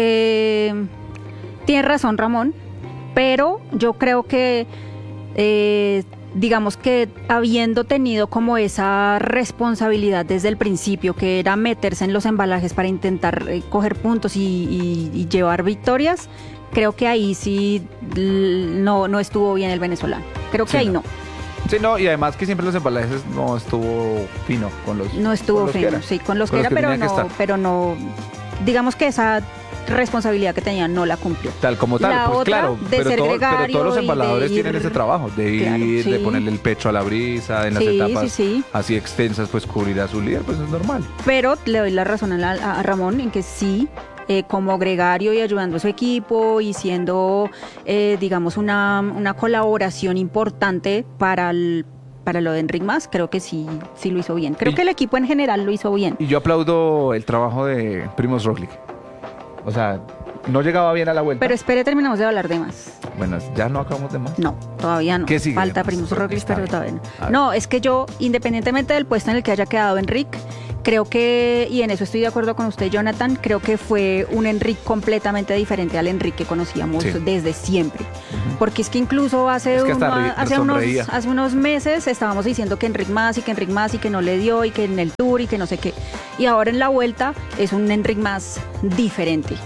eh, tiene razón Ramón, pero yo creo que eh, digamos que habiendo tenido como esa responsabilidad desde el principio, que era meterse en los embalajes para intentar eh, coger puntos y, y, y llevar victorias, creo que ahí sí l- no, no estuvo bien el venezolano. Creo que Sí, ahí no. no. Sí, no, y además que siempre los embalajes no estuvo fino con los No estuvo con los que fino, eran. sí, con los Con que los era, que pero tenía que no, estar. pero no, digamos que esa responsabilidad que tenía no la cumplió. Tal como tal, La pues otra, claro, de pero, ser todo- pero gregario todos los y de embaladores ir- tienen ese trabajo, de ir, Claro, de sí. ponerle el pecho a la brisa, en las Sí, etapas sí, sí. así extensas, pues cubrir a su líder, pues es normal. Pero le doy la razón a, la- a Ramón en que sí, eh, como gregario y ayudando a su equipo y siendo, eh, digamos, una, una colaboración importante para el, para lo de Enric Mas, creo que sí, sí lo hizo bien. Creo Y- que el equipo en general lo hizo bien. Y yo aplaudo el trabajo de Primoz Roglic. O sea, no llegaba bien a la vuelta. Pero espere, terminamos de hablar de más. Bueno, ya no acabamos de más. No, todavía no. ¿Qué sigue? Falta Además, Primoz pero Roglic, está pero bien. todavía no. A ver. No, es que yo, independientemente del puesto en el que haya quedado Enric, creo que, y en eso estoy de acuerdo con usted, Jonathan, creo que fue un Enric completamente diferente al Enric que conocíamos Sí. desde siempre. Porque es que incluso hace, Es que hasta una- ri- hace, unos, sonreía. hace unos meses estábamos diciendo que Enric más y que Enric más y que no le dio y que en el Tour y que no sé qué. Y ahora en la vuelta es un Enric más diferente.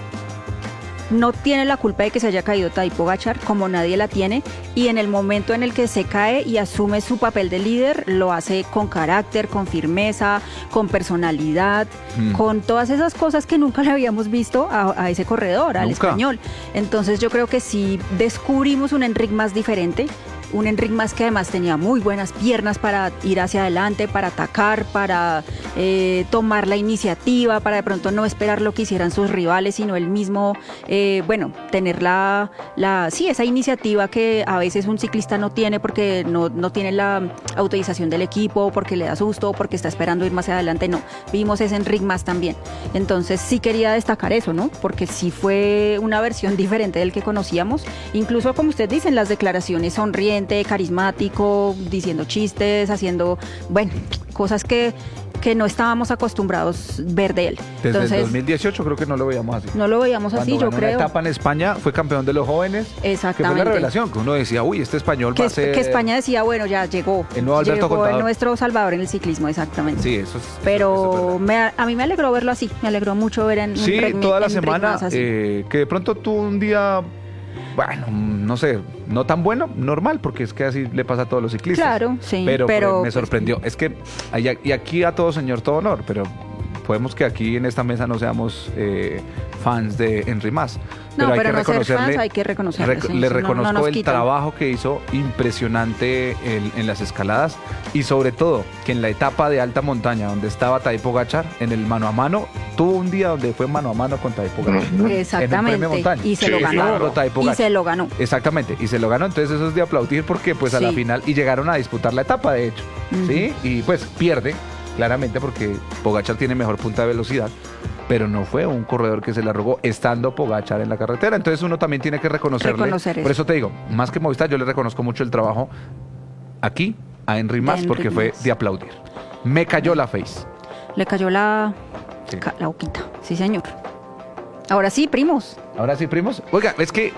No tiene la culpa de que se haya caído Tadej Pogačar, como nadie la tiene, y en el momento en el que se cae y asume su papel de líder, lo hace con carácter, con firmeza, con personalidad, Mm. con todas esas cosas que nunca le habíamos visto a, a ese corredor, al Nunca. español. Entonces yo creo que sí descubrimos un Enric más diferente, un Enric más que además tenía muy buenas piernas para ir hacia adelante, para atacar, para eh, tomar la iniciativa, para de pronto no esperar lo que hicieran sus rivales, sino él mismo, eh, bueno, tener la, la, sí, esa iniciativa que a veces un ciclista no tiene porque no, no tiene la autorización del equipo, porque le da susto, porque está esperando ir más hacia adelante, no. Vimos ese Enric más también. Entonces sí quería destacar eso, ¿no? Porque sí fue una versión diferente del que conocíamos, incluso como usted dice, en las declaraciones sonriente, carismático, diciendo chistes, haciendo, bueno, cosas que, que no estábamos acostumbrados ver de él. Desde Entonces, el dos mil dieciocho creo que no lo veíamos así. no lo veíamos así, Cuando yo ganó creo. una etapa en España, fue campeón de los jóvenes. Que fue la Exactamente. revelación, que uno decía, uy, este español Que, va a es- ser... que España decía, bueno, ya llegó. El nuevo Alberto llegó Contador. nuestro Salvador en el ciclismo, exactamente. Sí, eso es... eso es Pero verdad. me, a mí me alegró verlo así, me alegró mucho ver en Sí, en- toda la en Enric semana, más así. eh, que de pronto tuvo un día, bueno, no sé, no tan bueno, normal, porque es que así le pasa a todos los ciclistas. Claro, sí, Pero, pero, pues, me pues, sorprendió. Es que, hay- y aquí a todo señor, todo honor, pero podemos que aquí en esta mesa no seamos eh, fans de Enric Mas. No, hay pero que no ser reconocerle, fans, hay que reconocerle, rec- sí, le sí, no- no reconozco nos el quitan. trabajo que hizo impresionante en, en las escaladas y sobre todo que en la etapa de alta montaña donde estaba Tadej Pogačar, en el mano a mano, tuvo un día donde fue mano a mano con Tadej Pogačar. En un premio Exactamente, montaña. y se Sí, lo ganó. claro, Tadej y Pogačar. se lo ganó. Exactamente, y se lo ganó, entonces eso es de aplaudir porque pues a la Sí. final, y llegaron a disputar la etapa de hecho, ¿sí? Y pues pierde, claramente porque Pogačar tiene mejor punta de velocidad, pero no fue un corredor que se la rogó estando Pogačar en la carretera, entonces uno también tiene que reconocerle, Reconocer por eso. eso te digo, más que Movistar yo le reconozco mucho el trabajo aquí a Enric De Mas Enric porque fue Mas. de aplaudir. Me cayó la face. Le cayó la, Sí. ca- la boquita, sí señor. Ahora sí, primos. Ahora sí, primos. Oiga, es que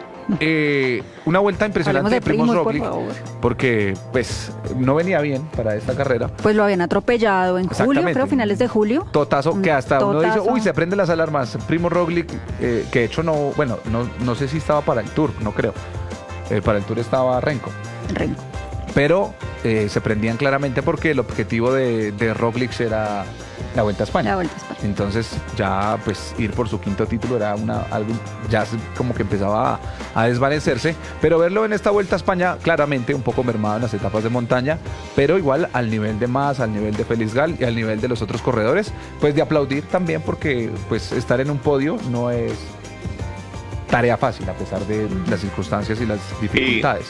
eh, una vuelta impresionante Hablemos de de Primoz primos, por Roglic, favor. porque pues no venía bien para esta carrera. Pues lo habían atropellado en julio, Exactamente. creo, finales de julio. Totazo, que hasta uno dice, Totazo. uy, se prenden las alarmas. Primo Roglic, eh, que de hecho no, bueno, no, no sé si estaba para el Tour, no creo. Eh, para el Tour estaba Renko. Renko. Pero eh, se prendían claramente porque el objetivo de, de Roglic era la Vuelta a España. La Vuelta a España. Entonces ya pues ir por su quinto título era una algo ya se- como que empezaba a, a desvanecerse, pero verlo en esta Vuelta a España claramente un poco mermado en las etapas de montaña, pero igual al nivel de Mas, al nivel de Félix Gal y al nivel de los otros corredores, pues de aplaudir también porque pues estar en un podio no es tarea fácil a pesar de las circunstancias y las dificultades.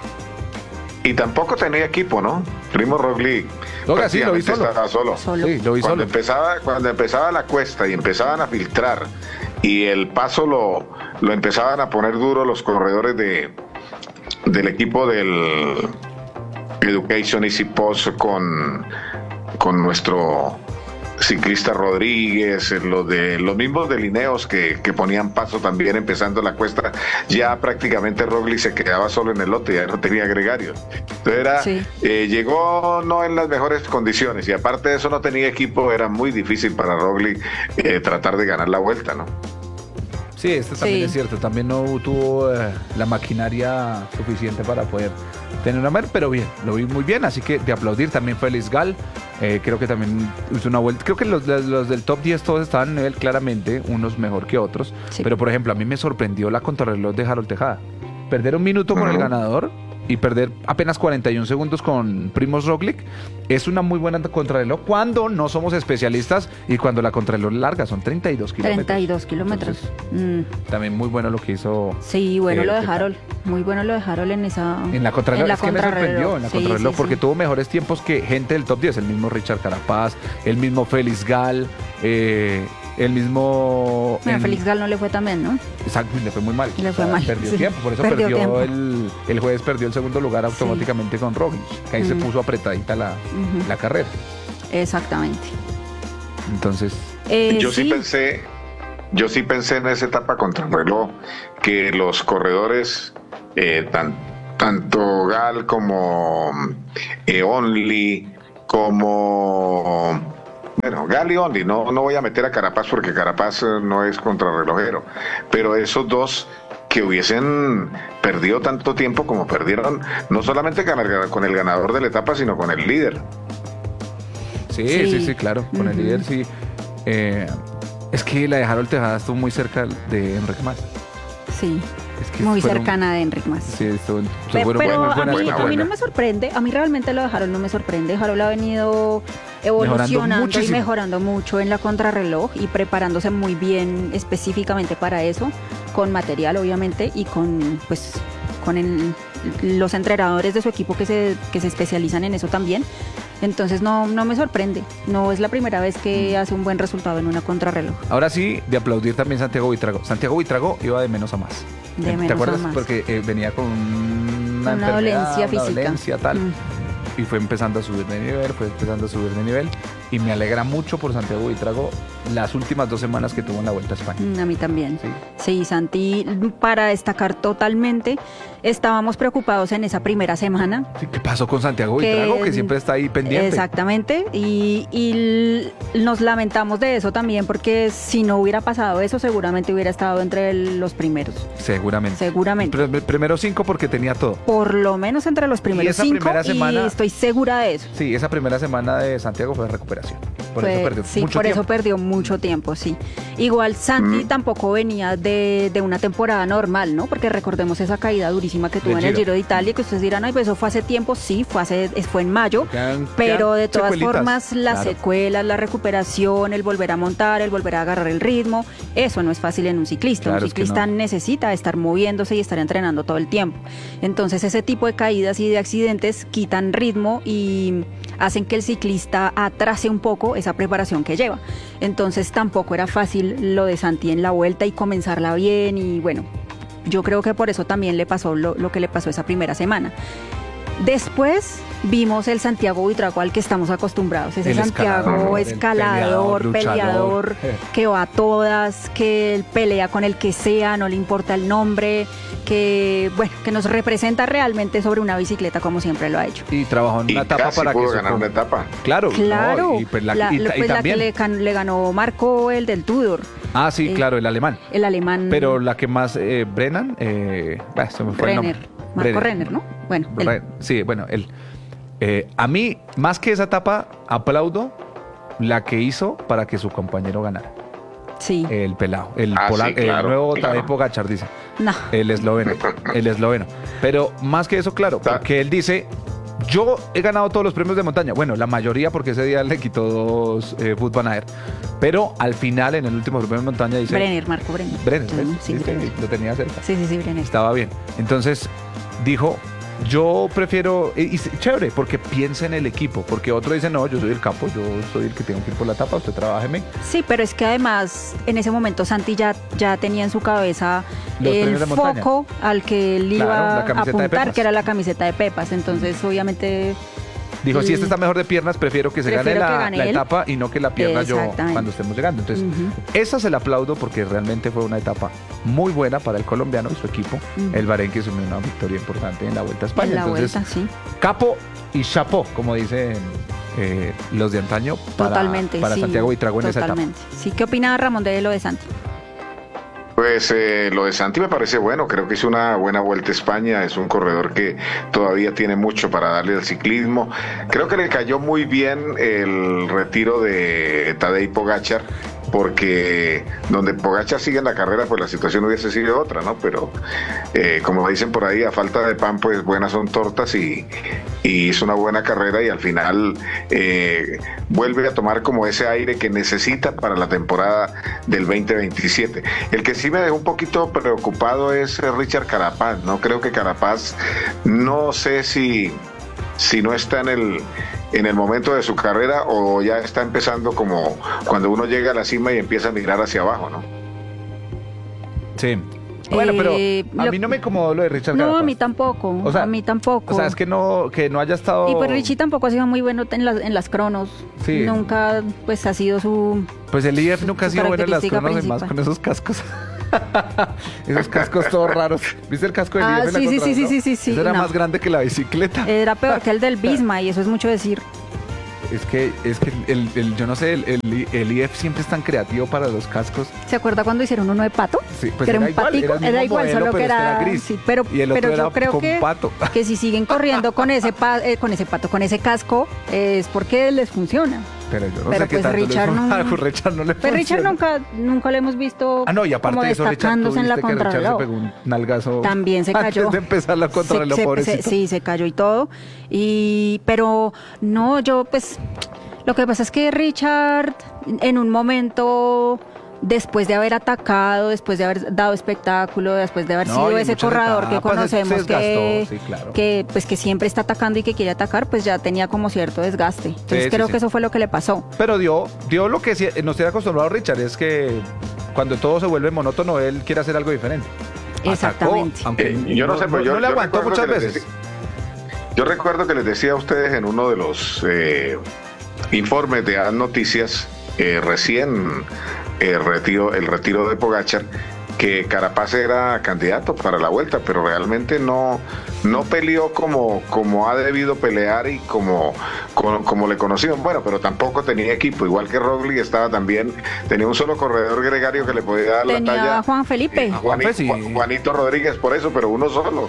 Y tampoco tenía equipo, ¿no? Primo Roglic Oiga, sí, lo vi prácticamente solo. estaba solo. Solo. Sí, lo vi Cuando solo. empezaba, cuando empezaba la cuesta y empezaban a filtrar y el paso lo, lo empezaban a poner duro los corredores de del equipo del Education Easy Post con, con nuestro ciclista Rodríguez, los de los mismos de Lineos que, que ponían paso también empezando la cuesta, ya prácticamente Roglic se quedaba solo en el lote, ya no tenía gregarios. Entonces era, sí. eh, llegó no en las mejores condiciones y aparte de eso no tenía equipo, era muy difícil para Roglic eh, tratar de ganar la vuelta, ¿no? Sí, esto también Sí. es cierto, también no tuvo eh, la maquinaria suficiente para poder tener una mar, pero bien, lo vi muy bien, así que de aplaudir también Félix Gal, eh, creo que también hizo una vuelta, creo que los, los, los del top diez todos estaban a nivel claramente, unos mejor que otros, Sí. pero por ejemplo a mí me sorprendió la contrarreloj de Harold Tejada, perder un minuto con el ganador y perder apenas cuarenta y un segundos con Primož Roglic es una muy buena contrarreloj cuando no somos especialistas y cuando la contrarreloj larga son treinta y dos kilómetros. treinta y dos kilómetros. Entonces, Mm. también muy bueno lo que hizo. Sí, bueno eh, lo de Tejada. Harold. Muy bueno lo de Harold en esa. En la contrarreloj, en la es que me sorprendió en la Sí, contrarreloj sí, porque sí. tuvo mejores tiempos que gente del top diez, el mismo Richard Carapaz, el mismo Félix Gal, eh, el mismo... Mira, en- Félix Gal no le fue tan bien, ¿no? Exacto, le fue muy mal. Le fue mal, Perdió sí. tiempo, por eso Perdió perdió, tiempo. el, el jueves perdió el segundo lugar automáticamente con Roglic, que ahí se Mm. puso apretadita la, Ujú. la carrera. Exactamente. Entonces, Eh, Yo sí. pensé, yo sí pensé en esa etapa contrarreloj que los corredores, eh, tan- tanto Gal como eh, Only, como bueno, Gal y Only, no, no voy a meter a Carapaz porque Carapaz eh, no es contrarrelojero, pero esos dos que hubiesen perdido tanto tiempo como perdieron, no solamente con el, con el ganador de la etapa, sino con el líder. sí, sí, sí, Sí. claro, con el Ujú. líder sí. Eh, es que la de Harold Tejada estuvo muy cerca de Enrique Mas. Sí. Es que Muy fueron- cercana de Enric Mas. Sí, estuvo, Pe- fueron pero muy a buenas mí, buena, a mí contrarreloj. no me sorprende, a mí realmente lo de Harold no me sorprende. Harold ha venido Mejorando evolucionando y muchísimo. mejorando mucho en la contrarreloj y preparándose muy bien específicamente para eso, con material obviamente y con pues con el- los entrenadores de su equipo que se, que se especializan en eso también. Entonces no, no me sorprende, no es la primera vez que Mm. hace un buen resultado en una contrarreloj. Ahora sí, de aplaudir también Santiago Buitrago. Santiago Buitrago iba de menos a más. De ¿Te menos a acuerdas? más. Porque eh, venía con una, Una enfermedad, dolencia una física. dolencia tal. Mm. Y fue empezando a subir de nivel, fue empezando a subir de nivel. Y me alegra mucho por Santiago Buitrago las últimas dos semanas que tuvo en la Vuelta a España. Mm, A mí también. Sí. Sí, Santi, para destacar totalmente, estábamos preocupados en esa primera semana. Sí, ¿qué pasó con Santiago Que- Buitrago? Que siempre está ahí pendiente. Exactamente, y, y l- nos lamentamos de eso también, porque si no hubiera pasado eso, seguramente hubiera estado entre el- los primeros. Seguramente. Seguramente. Pr- primero cinco porque tenía todo. Por lo menos entre los primeros esa cinco, primera semana- y estoy segura de eso. Sí, esa primera semana de Santiago fue de recuperación. Por Fue- eso perdió sí, mucho por tiempo. eso perdió mucho tiempo, sí. Igual Santi Mm. tampoco venía de, de una temporada normal, ¿no? Porque recordemos esa caída durísima que tuvo Del en el Giro. Giro de Italia, que ustedes dirán, ay, pues eso fue hace tiempo, sí, fue hace, fue en mayo, Quedan- pero quedan de todas secuelitas. formas las Claro. secuelas, la recuperación, el volver a montar, el volver a agarrar el ritmo, eso no es fácil en un ciclista. Claro, un es que ciclista no. necesita estar moviéndose y estar entrenando todo el tiempo. Entonces ese tipo de caídas y de accidentes quitan ritmo y hacen que el ciclista atrase un poco esa preparación que lleva. Entonces tampoco era fácil lo de Santi en la vuelta y comenzarla bien y bueno, yo creo que por eso también le pasó lo, lo que le pasó esa primera semana. Después vimos el Santiago Buitrago al que estamos acostumbrados, ese El Santiago escalador, el escalador, peleador, peleador, luchador. que va a todas, que él pelea con el que sea, no le importa el nombre, que bueno, que nos representa realmente sobre una bicicleta como siempre lo ha hecho. Y trabajó en Y una etapa casi para que pudo su ganar com- una etapa. Claro, Claro, no, y pues la, la, y- lo- y pues la que también. le, can- le ganó Marco, el del Tudor, Ah, sí, eh, claro, el alemán. el alemán Pero la que más, eh, Brennan, eh, bah, se me fue el Renner, nombre. Marco Renner, ¿no? Bueno, él. Re- sí, bueno, él. Eh, a mí, más que esa etapa, aplaudo la que hizo para que su compañero ganara. sí, El pelado, el, Ah, pola- sí, claro, el nuevo claro. Tadej Pogačar, dice. no, El esloveno, el esloveno. Pero más que eso, claro, Ta- porque él dice, yo he ganado todos los premios de montaña. Bueno, la mayoría porque ese día le quitó dos eh, Wout van Aert. Pero al final, en el último premio de montaña, dice... Brenner, Marco Brenner. Brenner, Sí, ¿ves? sí, ¿Viste? Brenner. Lo tenía cerca. Sí, sí, sí, Brenner. Estaba bien. Entonces, dijo, yo prefiero... Y, y chévere, porque piensa en el equipo. Porque otro dice, no, yo soy el capo, yo soy el que tengo que ir por la tapa, usted trabájeme. Sí, pero es que además en ese momento Santi ya, ya tenía en su cabeza Los el premios de montaña. foco al que él Claro, iba la a camiseta de apuntar, Pepas. que era la camiseta de Pepas. Entonces, obviamente, Dijo, si Y- este está mejor de piernas, prefiero que se gane Prefiero la, que gane la él. etapa y no que la pierda yo Exactamente. cuando estemos llegando. Entonces, Ujú. esa se la aplaudo porque realmente fue una etapa muy buena para el colombiano y su equipo. Ujú. El Bahrein que sumió una victoria importante en la Vuelta a España. En la Entonces, vuelta, sí. capo y chapó, como dicen eh, los de antaño, para, Totalmente. para sí, Santiago Buitrago en esa etapa. Totalmente. Sí, ¿qué opina Ramón de lo de Santi? Pues eh, lo de Santi me parece bueno, creo que hizo una buena vuelta a España, es un corredor que todavía tiene mucho para darle al ciclismo. Creo que le cayó muy bien el retiro de Tadej Pogačar, porque donde Pogačar sigue en la carrera, pues la situación hubiese sido otra, ¿no? Pero eh, como dicen por ahí, a falta de pan, pues buenas son tortas, y, y hizo una buena carrera y al final eh, vuelve a tomar como ese aire que necesita para la temporada del veinte veintisiete. El que sí me dejó un poquito preocupado es eh, Richard Carapaz, ¿no? Creo que Carapaz, no sé si, si no está en el en el momento de su carrera o ya está empezando como cuando uno llega a la cima y empieza a mirar hacia abajo, ¿no? Sí. Bueno, pero Eh, a lo- mí no me incomodó lo de Richard No, Carapaz. a mí tampoco. O sea, a mí tampoco. O sea, es que no, que no haya estado... Y pues Richie tampoco ha sido muy bueno en las, en las cronos. Sí. Nunca, pues, ha sido su... Pues el I F nunca ha su sido bueno en las característica cronos, además principal. con esos cascos. Esos cascos todos raros. ¿Viste el casco del Ah, I F en la sí, sí, sí, contrarreloj? sí, sí, sí, Eso era no. más grande que la bicicleta. Era peor que el del Bisma, y eso es mucho decir. Es que, es que el, el- yo no sé, el, el, el I F siempre es tan creativo para los cascos. ¿Se acuerda cuando hicieron uno de pato? Sí, pues que era, era un igual, patico, era el mismo era igual, modelo, solo que pero este era, era gris. sí, pero, Y el otro pero yo era creo con que, pato. que si siguen corriendo con ese pa- eh, con ese pato, con ese casco, eh, es porque les funciona. Pero yo no Pero sé qué pues tanto Richard le no- a Richard no le Pero Richard funciona. nunca, nunca le hemos visto Ah, no, y aparte como de eso, Richard, destacándose en la tuviste que Richard se contrarreloj. pegó un nalgazo También se cayó. antes de empezar la contrarreloj, Se- se- pobrecito. se- sí, se cayó y todo. Y, pero no, yo pues, lo que pasa es que Richard, en un momento, después de haber atacado, después de haber dado espectáculo, después de haber No, sido y en ese muchas corredor que etapas se- se conocemos que, desgastó, sí, claro. que, pues, que siempre está atacando y que quiere atacar, pues ya tenía como cierto desgaste. Entonces Sí, sí, creo sí. que eso fue lo que le pasó. Pero dio, dio lo que sí- nos tiene acostumbrado Richard, es que cuando todo se vuelve monótono, él quiere hacer algo diferente. Atacó, Exactamente. aunque Eh, yo no sé, pero yo, no le yo aguantó recuerdo muchas que les veces. decía- yo recuerdo que les decía a ustedes en uno de los eh, informes de A Noticias, eh, recién eh, retiro, el retiro de Pogačar, que Carapaz era candidato para la vuelta, pero realmente no, no peleó como, como ha debido pelear y como, como, como le conocían. Bueno, pero tampoco tenía equipo, igual que Roglic estaba también, tenía un solo corredor gregario que le podía dar Tenía la talla. a Juan Felipe. Eh, A Juanfe, Juani- sí. Ju- Juanito Rodríguez, por eso, pero uno solo.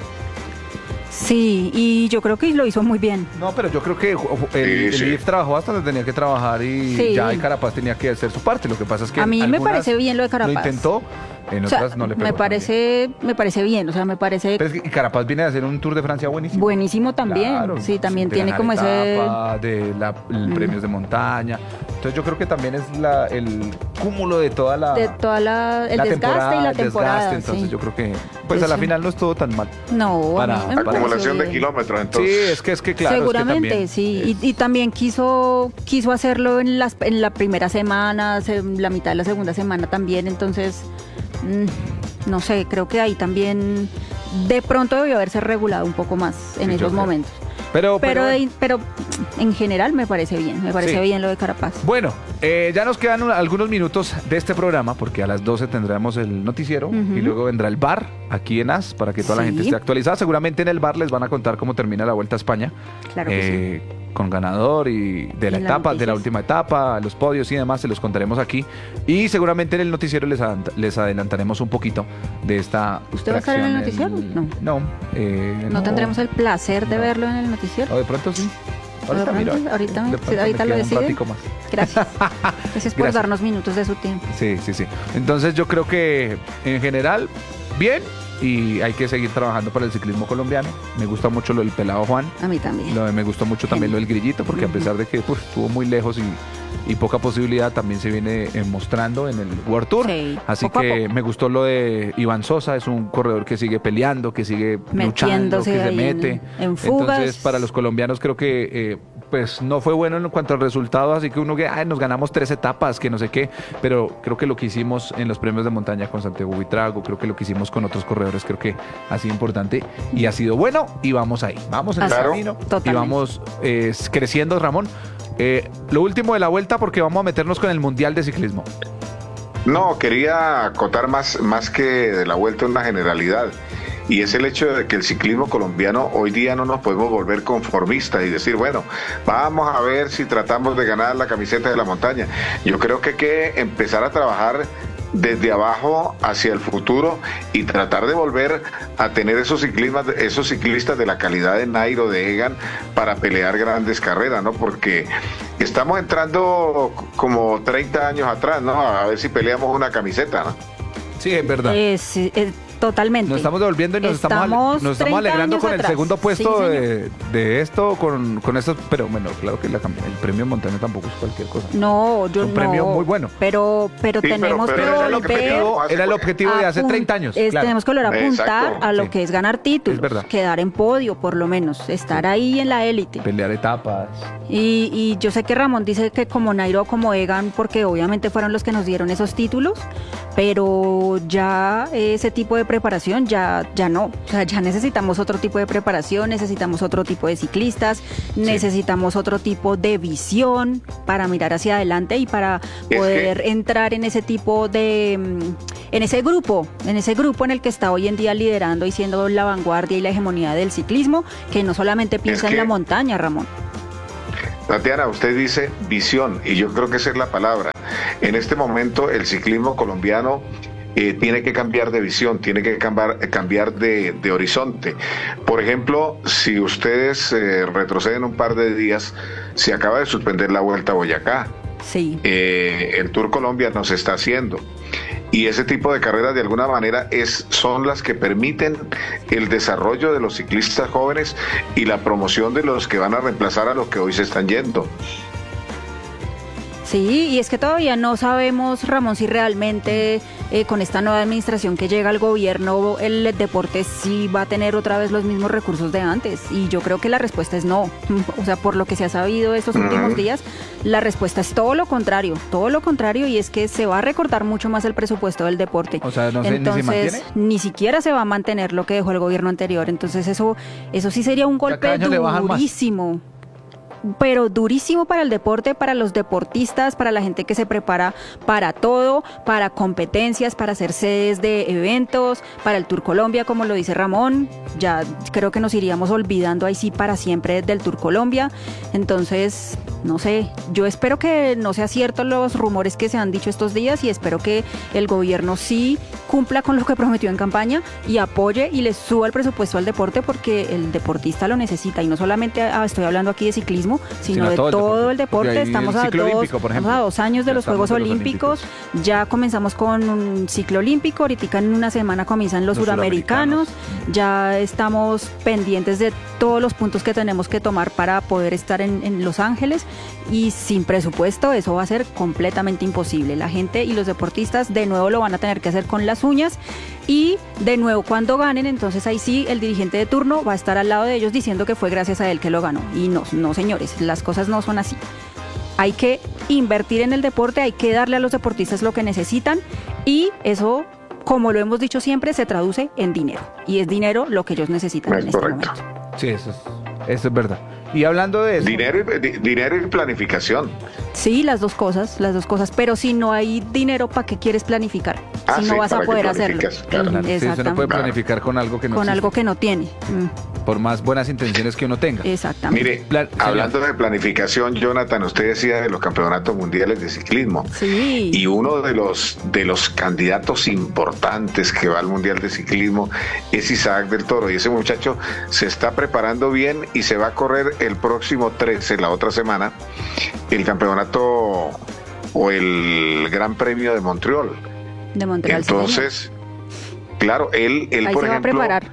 Sí, y yo creo que lo hizo muy bien. No, pero yo creo que ju- ju- el, Sí, sí. el I F trabajó hasta donde tenía que trabajar y Sí. ya y Carapaz tenía que hacer su parte. Lo que pasa es que A mí me algunas parece bien lo de Carapaz. Lo intentó, en O sea, otras no le pegó. me tan parece, me parece bien, o sea, me parece bien. Pero es que Carapaz viene a hacer un Tour de Francia buenísimo. buenísimo también. Claro, sí, también de tiene ganar como ese... etapa, de la, el Mm. premios de montaña. Entonces yo creo que también es la, el cúmulo de toda la, de toda la, el la desgaste temporada, y la el temporada. desgaste. Entonces sí. yo creo que pues a la Eso. final no estuvo tan mal. No, para- a mí me pareció Acumulación de bien. kilómetros, Sí, entonces. es que es que claro. es que Seguramente, también sí. es- Y, y también quiso quiso hacerlo en, las, en la primera semana, se- la mitad de la segunda semana también. Entonces, mm, no sé, creo que ahí también de pronto debió haberse regulado un poco más en Sí, yo esos creo. momentos. Pero, Pero, pero, de- pero en general me parece bien, me parece Sí. bien lo de Carapaz. bueno, eh, ya nos quedan un- algunos minutos de este programa porque a las doce tendremos el noticiero Ujú. y luego vendrá el bar aquí en A S para que toda la Sí. gente esté actualizada. Seguramente en el bar les van a contar cómo termina la Vuelta a España. Claro que sí. eh, con ganador y de la Y las etapa, de la noticias. última etapa, los podios y demás, se los contaremos aquí. Y seguramente en el noticiero les, adant- les adelantaremos un poquito de esta. ¿Usted va a estar en el tracción noticiero? No. eh, ¿No, tendremos el placer de No. verlo en el noticiero? O de pronto sí. Ahorita De miro. pronto, ahorita me- de pronto ahorita me lo queda un decide. ratico más. Gracias. Gracias por Gracias. darnos minutos de su tiempo. Sí, sí, sí. Entonces yo creo que en general, bien. Y hay que seguir trabajando para el ciclismo colombiano. Me gusta mucho lo del pelado Juan. A mí también. Lo de- me gustó mucho también lo del grillito, porque a Ujú. pesar de que uf, estuvo muy lejos y, y poca posibilidad, también se viene eh, mostrando en el World Tour. Sí, Así poco a que poco. me gustó lo de Iván Sosa, es un corredor que sigue peleando, que sigue luchando, Metiéndose que se ahí en- mete. en fugas. Entonces, para los colombianos creo que eh, pues no fue bueno en cuanto al resultado, así que uno que ay, nos ganamos tres etapas, que no sé qué, pero creo que lo que hicimos en los premios de montaña con Santiago Buitrago, creo que lo que hicimos con otros corredores, creo que ha sido importante y ha sido bueno y vamos ahí, vamos en el Claro. camino Totalmente. y vamos eh, creciendo, Ramón. Eh, lo último de la vuelta porque vamos a meternos con el Mundial de Ciclismo. No, quería acotar más, más que de la vuelta una generalidad. Y es el hecho de que el ciclismo colombiano hoy día no nos podemos volver conformistas y decir, bueno, vamos a ver si tratamos de ganar la camiseta de la montaña. Yo creo que hay que empezar a trabajar desde abajo hacia el futuro y tratar de volver a tener esos ciclistas, esos ciclistas de la calidad de Nairo, de Egan, para pelear grandes carreras, ¿no? Porque estamos entrando como treinta años atrás, ¿no? A ver si peleamos una camiseta, ¿no? Sí, es verdad. Es, es- totalmente. Nos estamos devolviendo y nos estamos, ale- nos estamos treinta alegrando años con el atrás. segundo puesto Sí, señor. de, de esto, con, con esto, pero bueno, claro que la cam- el premio montaña tampoco es cualquier cosa. No, yo Es un no. premio muy bueno. Pero, pero Sí, pero- tenemos pero que era lo que volver. teníamos. Era el objetivo de hace apun- treinta años. es- claro. Tenemos que volver a apuntar Exacto, a lo sí. que es ganar títulos, Es verdad. quedar en podio por lo menos, estar ahí en la élite. Pelear etapas. Y, y yo sé que Ramón dice que como Nairo o como Egan, porque obviamente fueron los que nos dieron esos títulos, pero ya ese tipo de preparación ya, ya no. O sea, ya necesitamos otro tipo de preparación, necesitamos otro tipo de ciclistas, necesitamos otro tipo de visión para mirar hacia adelante y para Es poder entrar en ese tipo de, mm, en ese grupo, en ese grupo en el que está hoy en día liderando y siendo la vanguardia y la hegemonía del ciclismo, que no solamente piensa en que- la montaña, Ramón. Tatiana, usted dice visión, y yo creo que esa es la palabra. En este momento el ciclismo colombiano eh, tiene que cambiar de visión, tiene que cambiar, cambiar de, de horizonte. Por ejemplo, si ustedes eh, retroceden un par de días, se acaba de suspender la Vuelta a Boyacá. Sí. Eh, el Tour Colombia no se está haciendo. Y ese tipo de carreras de alguna manera es, son las que permiten el desarrollo de los ciclistas jóvenes y la promoción de los que van a reemplazar a los que hoy se están yendo. Sí, y es que todavía no sabemos, Ramón, si realmente eh, con esta nueva administración que llega al gobierno, el deporte sí va a tener otra vez los mismos recursos de antes. Y yo creo que la respuesta es no. O sea, por lo que se ha sabido estos últimos días, la respuesta es todo lo contrario, todo lo contrario, y es que se va a recortar mucho más el presupuesto del deporte. O sea, no sé, ni se Entonces, mantiene. ni siquiera se va a mantener lo que dejó el gobierno anterior. Entonces, eso, eso sí sería un sea, golpe cada año le bajan más. durísimo. Pero durísimo para el deporte, para los deportistas, para la gente que se prepara para todo, para competencias, para hacer sedes de eventos, para el Tour Colombia, como lo dice Ramón. Ya creo que nos iríamos olvidando ahí sí para siempre del Tour Colombia. Entonces, no sé, yo espero que no sea cierto los rumores que se han dicho estos días y espero que el gobierno sí cumpla con lo que prometió en campaña y apoye y le suba el presupuesto al deporte porque el deportista lo necesita. Y no solamente ah, estoy hablando aquí de ciclismo, sino, Sino de todo el todo, deporte. el deporte. Y ahí Estamos, el a ciclo dos, olímpico, por estamos a ejemplo. dos años de Ya los estamos Juegos de los Olímpicos. Ya comenzamos con un ciclo olímpico. Ahorita en una semana comienzan los, Los suramericanos. Ya estamos pendientes de todos los puntos que tenemos que tomar para poder estar en, en Los Ángeles. Y sin presupuesto eso va a ser completamente imposible. La gente y los deportistas de nuevo lo van a tener que hacer con las uñas. Y de nuevo cuando ganen, entonces ahí sí el dirigente de turno va a estar al lado de ellos diciendo que fue gracias a él que lo ganó. Y no, no señores, las cosas no son así. Hay que invertir en el deporte, hay que darle a los deportistas lo que necesitan y eso, como lo hemos dicho siempre, se traduce en dinero. Y es dinero lo que ellos necesitan Es en este correcto. momento. Sí, eso es, eso es verdad. Y hablando de eso, Dinero y, di- dinero y planificación. Sí, las dos cosas, las dos cosas, pero si no hay dinero, ¿para qué quieres planificar? Ah, si no sí, vas a ¿para qué poder hacerlo. planificas? Claro. Mm, claro, sí, usted no puede exactamente. planificar con algo que no Con existe, algo que no tiene. Mm, por más buenas intenciones que uno tenga. exactamente. Mire, Plan- hablando de planificación, Jonathan, usted decía de los campeonatos mundiales de ciclismo. Sí. Y uno de los de los candidatos importantes que va al Mundial de Ciclismo es Isaac del Toro. Y ese muchacho se está preparando bien y se va a correr el próximo trece, la otra semana, el campeonato o el Gran Premio de Montreal. De Montreal. sí, señor. Entonces, claro, él, él Ahí por se va a ejemplo, preparar.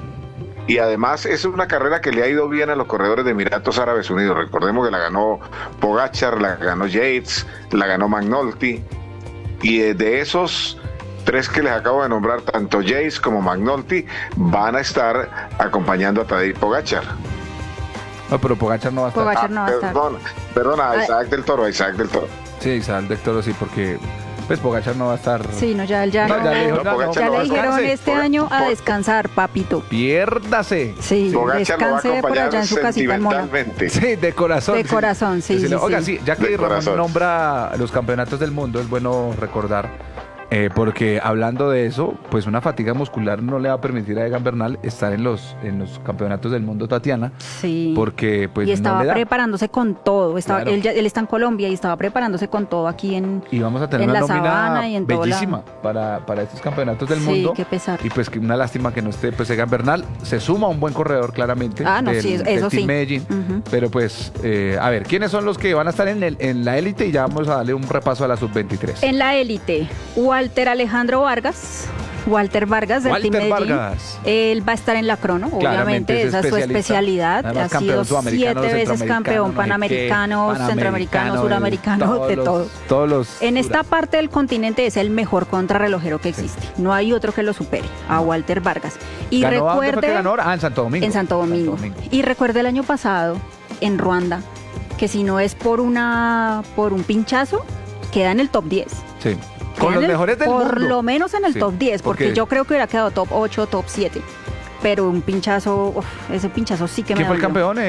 y además es una carrera que le ha ido bien a los corredores de Emiratos Árabes Unidos. Recordemos que la ganó Pogacar, la ganó Yates, la ganó McNulty. Y de- de esos tres que les acabo de nombrar, tanto Yates como McNulty van a estar acompañando a Tadej Pogacar. No, pero Pogacar no va a estar. Pogacar no va a estar. Perdona, perdona, Ah. Isaac del Toro, Isaac del Toro. Sí, Isaac del Toro sí, porque pues Pogacar no va a estar. Sí, no, ya, ya, No, no, ya le dijo, no, no, Pogacar ya no le va a dijeron descanse. este Por- año a por- descansar, papito. Piérdase. Sí, Pogacar lo va a descanse por acompañar allá en su casita en Mola. sentimentalmente. Sí, de corazón. De corazón, sí, Decirle, sí, Oiga, sí. sí, ya que De Ramón corazón. nombra los campeonatos del mundo, es bueno recordar, eh, porque hablando de eso, pues una fatiga muscular no le va a permitir a Egan Bernal estar en los, en los campeonatos del mundo, Tatiana, Sí. porque pues y estaba no le da. preparándose con todo. Estaba, Claro. él, ya- él está en Colombia y estaba preparándose con todo aquí en. Y vamos a tener en una la nómina sabana y en todo bellísima para, para estos campeonatos del Sí, mundo. qué pesar. Y pues que una lástima que no esté pues Egan Bernal. Se suma un buen corredor, claramente. Ah, no, del, sí, eso del Team sí. Medellín. Ujú. Pero pues, eh, a ver, ¿quiénes son los que van a estar en, el, en la élite? Y ya vamos a darle un repaso a la sub veintitrés. En la élite, Walter Alejandro Vargas. Walter Vargas del Walter Team Medellín. Vargas. Él va a estar en la crono, Claramente, obviamente, es esa es su especialista. especialidad. Además, Ha campeón sido sudamericano, siete veces centroamericano, campeón no sé qué, panamericano, centroamericano, de suramericano, de los- todo. Todos los. En esta duras. parte del continente es el mejor contrarrelojero que existe. No hay otro que lo supere, a Walter Vargas. Y ¿Ganó? ¿A dónde fue recuerde que ganó? Ah, en Santo Domingo. en Santo Domingo. Y recuerde el año pasado en Ruanda que si no es por una por un pinchazo queda en el top diez. Sí. Con Queda los en el- mejores del por mundo. lo menos en el Sí, top diez, porque, porque- yo creo que hubiera quedado top ocho, top siete. Pero un pinchazo, uf, ese pinchazo sí que me ¿Quién fue el dolió. campeón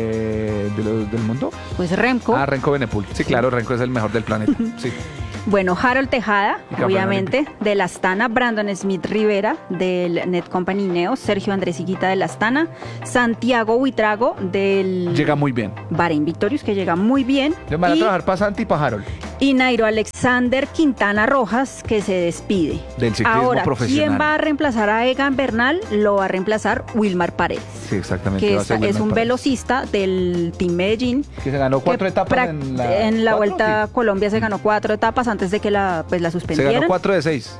eh, de los- del mundo? Pues Remco. Ah, Renko Benepul. Sí, claro, Renko es el mejor del planeta. Sí. Bueno, Harold Tejada, Y campeón obviamente, de la Astana, Brandon Smith Rivera, del Net Company Neo, Sergio Andrés Higuita de la Astana, Santiago Huitrago, del Llega muy bien. Bahrein Victorious, que llega muy bien, Le van a y, trabajar para Santi y para Harold. y Nairo Alexander Quintana Rojas, que se despide. Del ciclismo Ahora, profesional. ¿quién va a reemplazar a Egan Bernal? Lo va a reemplazar Wilmar Paredes, Sí, exactamente. que va a es, ser es Wilmer un Paredes. velocista del Team Medellín. Que se ganó cuatro que etapas prac- en la, en la ¿cuatro? Vuelta a Sí. Colombia se ganó cuatro etapas antes de que la, pues, la Se suspendieran. ganó cuatro de seis.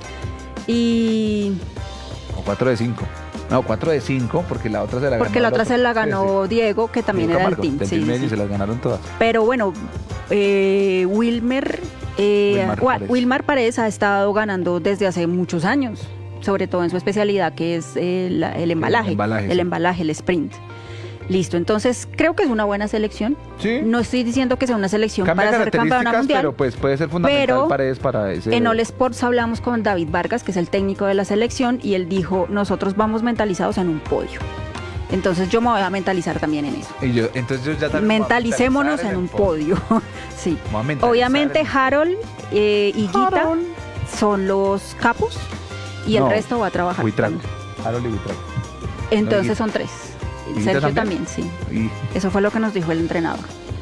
Y O cuatro de cinco. No, cuatro de cinco, porque la otra se la ganó. porque la el otra otro. se la Sí, ganó Diego, que sí. también Diego era del Camargo, team. del sí, Team sí, Medellín, sí. se las ganaron todas. Pero bueno, eh, Wilmer, eh, Wilmar Wa- Paredes. Wilmar Paredes ha estado ganando desde hace muchos años, sobre todo en su especialidad que es el, el embalaje, embalaje, el sí. embalaje, el sprint. Listo, entonces creo que es una buena selección. Sí. No estoy diciendo que sea una selección Cambia para ser campeona características, mundial. pero pues puede ser fundamental Pero Paredes para ese. En All Sports hablamos con David Vargas, que es el técnico de la selección, y él dijo, nosotros vamos mentalizados en un podio. Entonces yo me voy a mentalizar también en eso. Y yo, entonces yo ya también me voy a Mentalicémonos mentalizar en un el podio. Sí. Me voy a mentalizar Obviamente en- Harold eh, y Guita son los capos y No, el resto va a trabajar. Huitrago. también. Harold y Huitrago. Entonces Guita. son tres. ¿Y Guita Sergio también? también, sí. Y Eso fue lo que nos dijo el entrenador.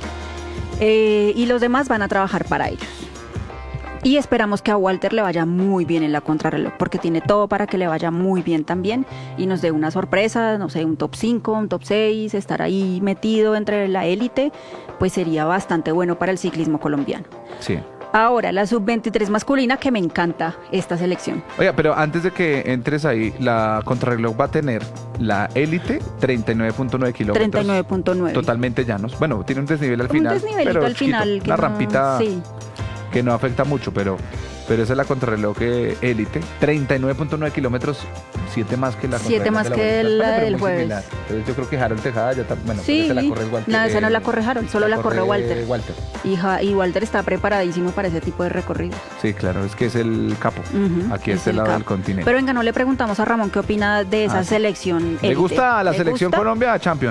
Eh, y los demás van a trabajar para ellos. Y esperamos que a Walter le vaya muy bien en la contrarreloj, porque tiene todo para que le vaya muy bien también y nos dé una sorpresa, no sé, un top cinco, un top seis, estar ahí metido entre la élite, pues sería bastante bueno para el ciclismo colombiano. sí. Ahora, la sub veintitrés masculina, que me encanta esta selección. Oiga, pero antes de que entres ahí, la contrarreloj va a tener la élite treinta y nueve punto nueve kilómetros. treinta y nueve punto nueve. Totalmente llanos. Bueno, tiene un desnivel al Un final. desnivelito pero al chiquito, final. que Una no- rampita Sí. que no afecta mucho, pero, pero esa es la contrarreloj eh, élite. treinta y nueve punto nueve kilómetros, siete más que la Siete contrarreloj más de la que Vuelta a la España, pero del muy jueves. similar. Entonces yo creo que Harold Tejada ya está, bueno, Sí, esa la corre Walter. no, esa no eh, la corre Harold, solo la corre Walter. Walter. Y, Ja- y Walter está preparadísimo para ese tipo de recorridos. Sí, claro, es que es el capo. Ujú, Aquí a es este el lado del capo. continente. Pero venga, no le preguntamos a Ramón qué opina de esa Ah, sí. selección. ¿Le élite. gusta la ¿Le selección gusta? Colombia Champion?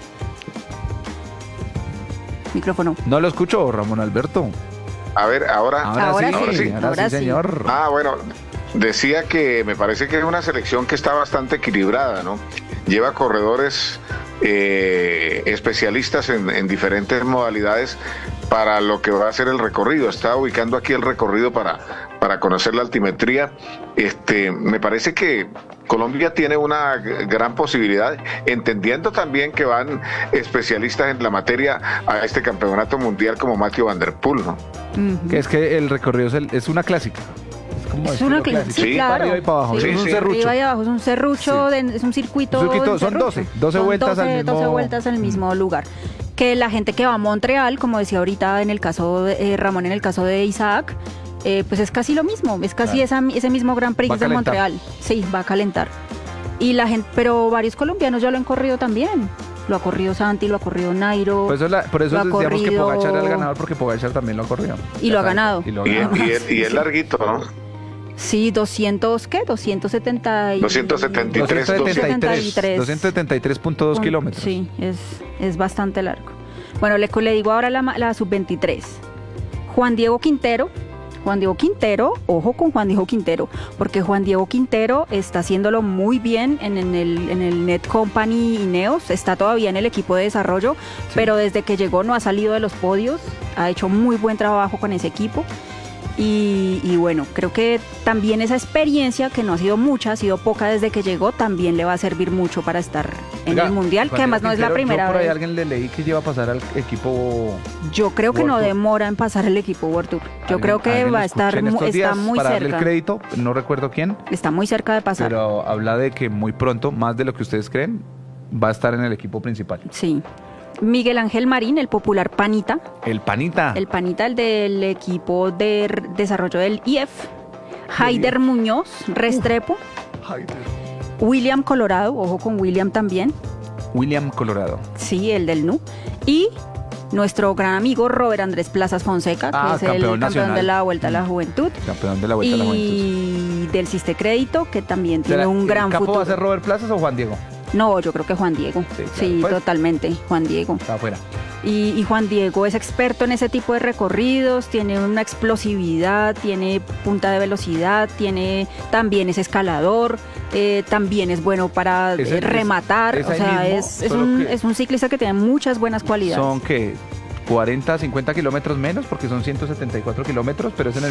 Micrófono. No lo escucho, Ramón Alberto. A ver, ahora. Ahora sí, ahora sí, ahora sí. señor. Ah, bueno, decía que me parece que es una selección que está bastante equilibrada, ¿no? Lleva corredores eh, especialistas en, en diferentes modalidades para lo que va a ser el recorrido. Estaba ubicando aquí el recorrido para, para conocer la altimetría. Este, me parece que Colombia tiene una g- gran posibilidad, entendiendo también que van especialistas en la materia a este campeonato mundial como Matthew Van Der Poel, ¿no? Ujú. Que es que el recorrido es, el- es una clásica. Es como Es estilo una clásico. clásica, sí, Sí, claro. para arriba y para abajo. Sí, Es un sí. serrucho. Arriba y abajo es un serrucho, de- es un circuito. Un circuito, en son serrucho. doce, doce Son vueltas al doce, mismo- doce vueltas al mismo lugar. Que la gente que va a Montreal, como decía ahorita en el caso de eh, Ramón, en el caso de Isaac, eh, pues es casi lo mismo, es casi Claro. esa- ese mismo Gran Va Prix a de calentar. Montreal. Sí, va a calentar. Y la gente, pero varios colombianos ya lo han corrido también. Lo ha corrido Santi, lo ha corrido Nairo. Por eso, la, por eso lo ha decíamos que corrido- Pogacar era el ganador, porque Pogacar también lo ha corrido. Y lo ha ganado. Y lo ha Y, ganado. y, es- y es larguito, ¿no? Sí, doscientos, ¿qué? doscientos setenta y... doscientos setenta y tres, doscientos setenta y tres, doscientos doscientos setenta y tres punto dos Con- kilómetros. Sí, es, es bastante largo. Bueno, le, le digo ahora la, ma- la sub veintitrés. Juan Diego Quintero. Juan Diego Quintero, ojo con Juan Diego Quintero, porque Juan Diego Quintero está haciéndolo muy bien en, en el, en el Net Company Ineos, está todavía en el equipo de desarrollo, pero desde que llegó no ha salido de los podios, ha hecho muy buen trabajo con ese equipo. Y, y bueno, creo que también esa experiencia, que no ha sido mucha, ha sido poca desde que llegó, también le va a servir mucho para estar en Oiga, el Mundial, Juan que además Diego no es la Quintero, primera yo por ahí vez. alguien le leí que lleva a pasar al equipo. Yo creo que World no Tour. demora en pasar el equipo World Tour. Yo Alguien- creo que alguien va lo a estar, escuché en mu- estos está días muy para darle el cerca. crédito, no recuerdo quién, Está muy cerca de pasar. pero habla de que muy pronto, más de lo que ustedes creen, va a estar en el equipo principal. Sí. Miguel Ángel Marín, el popular Panita. El Panita. El Panita, el del equipo de r- desarrollo del I E F. Haider Muñoz, Restrepo. Ay, Dios. William Colorado, ojo con William también. William Colorado. Sí, el del N U. Y nuestro gran amigo Robert Andrés Plazas Fonseca, que Ah, es el campeón campeón nacional. de la Vuelta a la Juventud. Campeón de la Vuelta a la Juventud. Y del Ciste Crédito, que también tiene ¿Será- un el gran capo futuro. va a ser Robert Plazas o Juan Diego? No, yo creo que Juan Diego. Sí, Sí, claro, pues. totalmente, Juan Diego. Está afuera. Y, y Juan Diego es experto en ese tipo de recorridos, tiene una explosividad, tiene punta de velocidad, tiene también es escalador, eh, también es bueno para Ese- eh, rematar, es- o es ahí sea, mismo, es, es solo un, que- es un ciclista que tiene muchas buenas cualidades. Son que cuarenta, cincuenta kilómetros menos, porque son ciento setenta y cuatro kilómetros, pero es en el